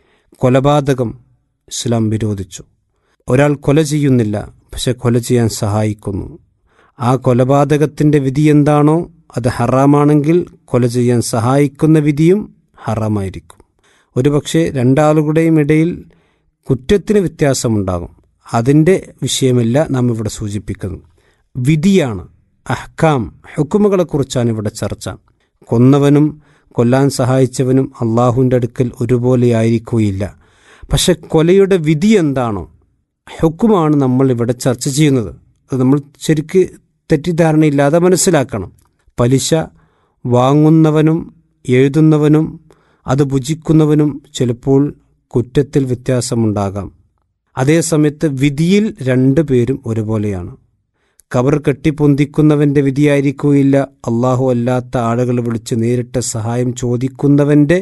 കൊലപാതകം ഇസ്ലാം വിരോധിച്ചു. ഒരാൾ കൊല ചെയ്യുന്നില്ല, പക്ഷെ കൊല ചെയ്യാൻ സഹായിക്കുന്നു. ആ കൊലപാതകത്തിൻ്റെ വിധി എന്താണോ അത് ഹറാമാണെങ്കിൽ കൊല ചെയ്യാൻ സഹായിക്കുന്ന വിധിയും ഹറാമായിരിക്കും. ഒരുപക്ഷെ രണ്ടാളുകളുടെയും ഇടയിൽ കുറ്റത്തിന് വ്യത്യാസമുണ്ടാകും. അതിൻ്റെ വിഷയമല്ല നാം ഇവിടെ സൂചിപ്പിക്കുന്നത്. വിധിയാണ്, അഹ്കാം, ഹുക്കുമുകളെക്കുറിച്ചാണ് ഇവിടെ ചർച്ച. കൊന്നവനും കൊല്ലാൻ സഹായിച്ചവനും അള്ളാഹുവിൻ്റെ അടുക്കൽ ഒരുപോലെ ആയിരിക്കുകയില്ല. പക്ഷെ കൊലയുടെ വിധി എന്താണോ ഹുക്കുമാണ് നമ്മൾ ഇവിടെ ചർച്ച ചെയ്യുന്നത്. അത് നമ്മൾ ശരിക്ക് തെറ്റിദ്ധാരണയില്ലാതെ മനസ്സിലാക്കണം. പലിശ വാങ്ങുന്നവനും എഴുതുന്നവനും അത് ഭുജിക്കുന്നവനും ചിലപ്പോൾ കുറ്റത്തിൽ വ്യത്യാസമുണ്ടാകാം. അതേസമയത്ത് വിധിയിൽ രണ്ടുപേരും ഒരുപോലെയാണ്. കബർ കെട്ടിപ്പൊന്തിക്കുന്നവൻ്റെ വിധിയായിരിക്കുകയില്ല അള്ളാഹു അല്ലാത്ത ആളുകൾ വിളിച്ച് നേരിട്ട് സഹായം ചോദിക്കുന്നവൻ്റെ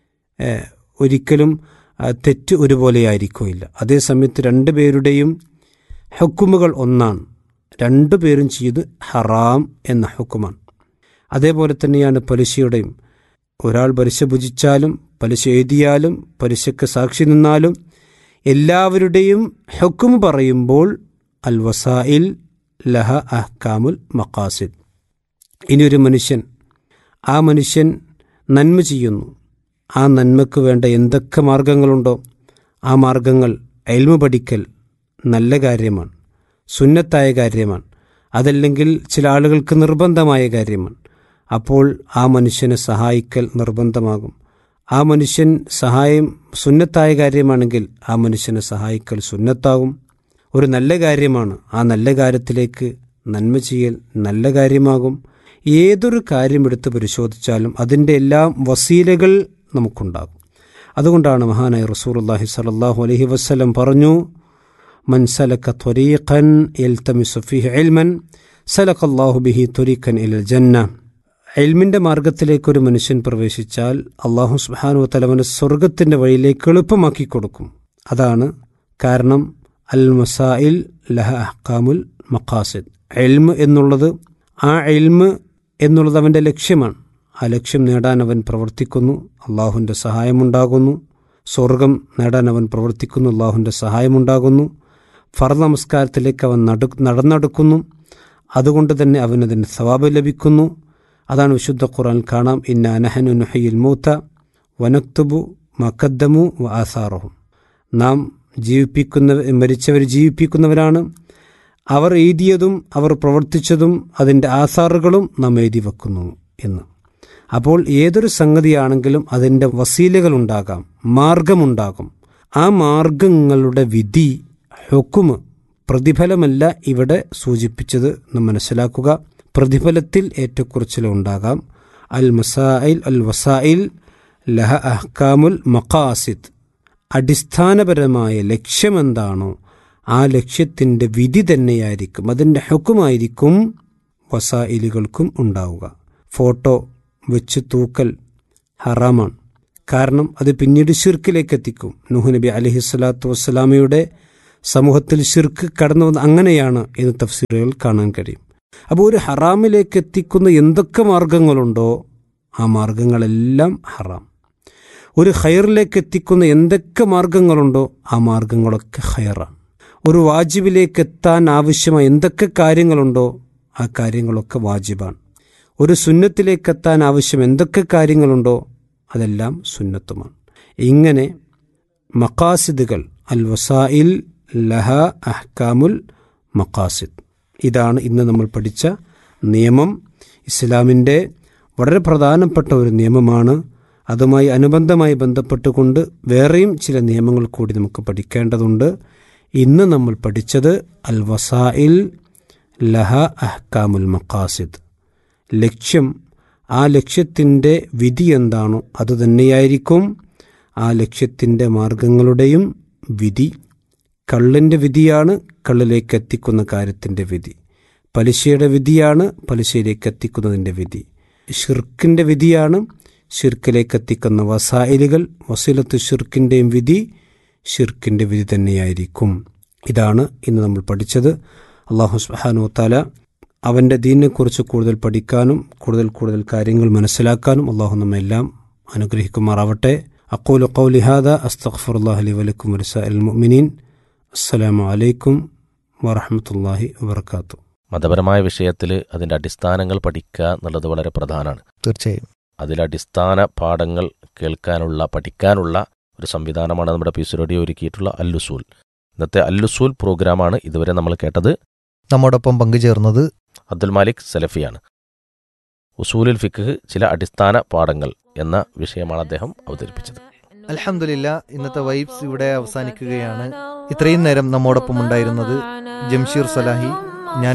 ഒരിക്കലും തെറ്റ് ഒരുപോലെയായിരിക്കുകയില്ല. അതേസമയത്ത് രണ്ടുപേരുടെയും ഹുക്കുമുകൾ ഒന്നാണ്. രണ്ടുപേരും ചെയ്ത് ഹറാം എന്ന ഹുക്കുമാണ്. അതേപോലെ തന്നെയാണ് പലിശയുടെയും. ഒരാൾ പലിശ ഭുജിച്ചാലും പലിശ എഴുതിയാലും പലിശയ്ക്ക് സാക്ഷി നിന്നാലും എല്ലാവരുടെയും ഹുക്കുമ് പറയുമ്പോൾ അൽ വസായിൽ ലഹ അഹ്കാമുൽ മഖാസിദ്. ഇനിയൊരു മനുഷ്യൻ, ആ മനുഷ്യൻ നന്മ ചെയ്യുന്നു. ആ നന്മയ്ക്ക് വേണ്ട എന്തൊക്കെ മാർഗങ്ങളുണ്ടോ ആ മാർഗങ്ങൾ ഇൽമ് പഠിക്കൽ നല്ല കാര്യമാണ്, സുന്നത്തായ കാര്യമാണ്. അതല്ലെങ്കിൽ ചില ആളുകൾക്ക് നിർബന്ധമായ കാര്യമാണ്. അപ്പോൾ ആ മനുഷ്യനെ സഹായിക്കൽ നിർബന്ധമാകും. ആ മനുഷ്യൻ സഹായം സുന്നത്തായ കാര്യമാണെങ്കിൽ ആ മനുഷ്യനെ സഹായിക്കൽ സുന്നത്താകും. ഒരു നല്ല കാര്യമാണ്, ആ നല്ല കാര്യത്തിലേക്ക് നന്മ ചെയ്യൽ നല്ല കാര്യമാകും. ഏതൊരു കാര്യം എടുത്ത് പരിശോധിച്ചാലും അതിൻ്റെ എല്ലാം വസീലകൾ നമുക്കുണ്ടാകും. അതുകൊണ്ടാണ് മഹാനായ റസൂലുള്ളാഹി സ്വല്ലല്ലാഹു അലൈഹി വസല്ലം പറഞ്ഞു, മൻ സലക ത്വരീഖൻ യൽതമിസു ഫീഹി ഇൽമൻ സലഖല്ലാഹു ബിഹി ത്വരീഖൻ ഇലൽ ജന്ന. ഇൽമിൻ്റെ മാർഗത്തിലേക്ക് ഒരു മനുഷ്യൻ പ്രവേശിച്ചാൽ അള്ളാഹു സുബ്ഹാനഹു വ തആല അവനെ സ്വർഗത്തിൻ്റെ വഴിയിലേക്ക് എളുപ്പമാക്കി കൊടുക്കും. അതാണ് കാരണം അൽ മസായിൽ ലഹ അഹ്കാമുൽ മഖാസിദ്. ഇൽമ് എന്നുള്ളത്, ആ ഇൽമ് എന്നുള്ളത് അവൻ്റെ ലക്ഷ്യമാണ്. ആ ലക്ഷ്യം നേടാൻ അവൻ പ്രവർത്തിക്കുന്നു, അള്ളാഹുവിൻ്റെ സഹായമുണ്ടാകുന്നു. സ്വർഗം നേടാൻ അവൻ പ്രവർത്തിക്കുന്നു, അള്ളാഹുവിൻ്റെ സഹായമുണ്ടാകുന്നു. ഫർദ് നമസ്കാരത്തിലേക്ക് അവൻ നടന്നെടുക്കുന്നു. അതുകൊണ്ട് തന്നെ അവനതിന് സവാബ് ലഭിക്കുന്നു. അതാണ് വിശുദ്ധ ഖുർആനിൽ കാണാം, ഇന്നാ നഹ്നു നുഹ്യിൽ മൗത വനക്തുബു മാ ഖദ്ദമു വ ആസാറഹും. നാം മരിച്ചവർ ജീവിപ്പിക്കുന്നവരാണ്. അവർ എഴുതിയതും അവർ പ്രവർത്തിച്ചതും അതിൻ്റെ ആസാറുകളും നാം എഴുതി വെക്കുന്നു എന്ന്. അപ്പോൾ ഏതൊരു സംഗതിയാണെങ്കിലും അതിൻ്റെ വസീലകളുണ്ടാകാം, മാർഗമുണ്ടാകും. ആ മാർഗങ്ങളുടെ വിധി, ഹുക്കുമ്, പ്രതിഫലമല്ല ഇവിടെ സൂചിപ്പിച്ചത് എന്ന് മനസ്സിലാക്കുക. പ്രതിഫലത്തിൽ ഏറ്റക്കുറച്ചിലുണ്ടാകാം. അൽ മസായിൽ അൽ വസായിൽ ലഹ അഹ്കാമുൽ മഖാസിദ്. അടിസ്ഥാനപരമായ ലക്ഷ്യമെന്താണോ ആ ലക്ഷ്യത്തിൻ്റെ വിധി തന്നെയായിരിക്കും, അതിൻ്റെ ഹുക്കുമായിരിക്കും വസായിലുകൾക്കും ഉണ്ടാവുക. ഫോട്ടോ വെച്ച് തൂക്കൽ, ഹറാമാണ്. കാരണം അത് പിന്നീട് ഷിർക്കിലേക്ക് എത്തിക്കും. നൂഹ് നബി അലൈഹിസ്സലാത്തു വസ്സലാമയുടെ സമൂഹത്തിൽ ഷിർക്ക് കടന്നു വന്ന് അങ്ങനെയാണ് എന്ന് തഫ്സീറുകൾ കാണാൻ കഴിയും. അപ്പോൾ ഒരു ഹറാമിലേക്ക് എത്തിക്കുന്ന എന്തൊക്കെ മാർഗങ്ങളുണ്ടോ ആ മാർഗങ്ങളെല്ലാം ഹറാം. ഒരു ഖൈറിലേക്ക് എത്തിക്കുന്ന എന്തൊക്കെ മാർഗങ്ങളുണ്ടോ ആ മാർഗങ്ങളൊക്കെ ഖൈറാണ്. ഒരു വാജിബിലേക്ക് എത്താൻ ആവശ്യമായ എന്തൊക്കെ കാര്യങ്ങളുണ്ടോ ആ കാര്യങ്ങളൊക്കെ വാജിബാണ്. ഒരു സുന്നത്തിലേക്ക് എത്താൻ ആവശ്യം എന്തൊക്കെ കാര്യങ്ങളുണ്ടോ അതെല്ലാം സുന്നത്തുമാണ്. ഇങ്ങനെ മഖാസിദുകൾ അൽ വസായിൽ ലഹ അഹ്കാമുൽ മഖാസിദ്, ഇതാണ് ഇന്ന് നമ്മൾ പഠിച്ച നിയമം. ഇസ്ലാമിൻ്റെ വളരെ പ്രധാനപ്പെട്ട ഒരു നിയമമാണ്. അതുമായി അനുബന്ധമായി ബന്ധപ്പെട്ടുകൊണ്ട് വേറെയും ചില നിയമങ്ങൾ കൂടി നമുക്ക് പഠിക്കേണ്ടതുണ്ട്. ഇന്ന് നമ്മൾ പഠിച്ചത് അൽ വസായിൽ ലഹ അഹ്കാമുൽ മഖാസിദ്. ലക്ഷ്യം, ആ ലക്ഷ്യത്തിൻ്റെ വിധി എന്താണോ അതുതന്നെയായിരിക്കും ആ ലക്ഷ്യത്തിൻ്റെ മാർഗങ്ങളുടെയും വിധി. കള്ളിൻ്റെ വിധിയാണ് കള്ളിലേക്ക് എത്തിക്കുന്ന കാര്യത്തിൻ്റെ വിധി. പലിശയുടെ വിധിയാണ് പലിശയിലേക്ക് എത്തിക്കുന്നതിൻ്റെ വിധി. ഷിർക്കിൻ്റെ വിധിയാണ് ഷിർക്കിലേക്ക് എത്തിക്കുന്ന വസായിലുകൾ. വസീലത്ത് ഷിർക്കിൻ്റെയും വിധി ഷിർക്കിൻ്റെ വിധി തന്നെയായിരിക്കും. ഇതാണ് ഇന്ന് നമ്മൾ പഠിച്ചത്. അല്ലാഹു സുബ്ഹാനഹു വ തആല അവൻ്റെ ദീനിനെക്കുറിച്ച് കൂടുതൽ പഠിക്കാനും കൂടുതൽ കാര്യങ്ങൾ മനസ്സിലാക്കാനും അല്ലാഹു നമ്മെല്ലാം അനുഗ്രഹിക്കുമാറാവട്ടെ. അഖൂലു ഖൗലി ഹാദാ അസ്തഗ്ഫിറുല്ലാഹ ലി വലക്കും വലിസാഇരിൽ മുഅ്മിനീൻ. അസ്സലാമു അലൈക്കും വറഹ്മത്തുള്ളാഹി വബറകാതുഹു. മതപരമായ വിഷയത്തിൽ അതിൻ്റെ അടിസ്ഥാനങ്ങൾ പഠിക്കുക എന്നുള്ളത് വളരെ പ്രധാനമാണ്. തീർച്ചയായും അതിലടിസ്ഥാന പാഠങ്ങൾ പഠിക്കാനുള്ള ഒരു സംവിധാനമാണ് നമ്മുടെ പീസ് റേഡിയോ ഒരുക്കിയിട്ടുള്ള അല്ലുസൂൽ. ഇന്നത്തെ അല്ലുസൂൽ പ്രോഗ്രാമാണ് ഇതുവരെ നമ്മൾ കേട്ടത്. നമ്മോടൊപ്പം പങ്കുചേർന്നത് അബ്ദുൽ മാലിക് സലഫിയാണ്. ഉസൂലുൽ ഫിഖ് ചില അടിസ്ഥാന പാഠങ്ങൾ എന്ന വിഷയമാണ് അദ്ദേഹം അവതരിപ്പിച്ചത്. അൽഹംദുലില്ലാ, ഇന്നത്തെ വൈബ്സ് ഇവിടെ അവസാനിക്കുകയാണ്. ഇത്രയും നേരം നമ്മോടൊപ്പം ഉണ്ടായിരുന്നത് ജംഷീർ സലാഹി,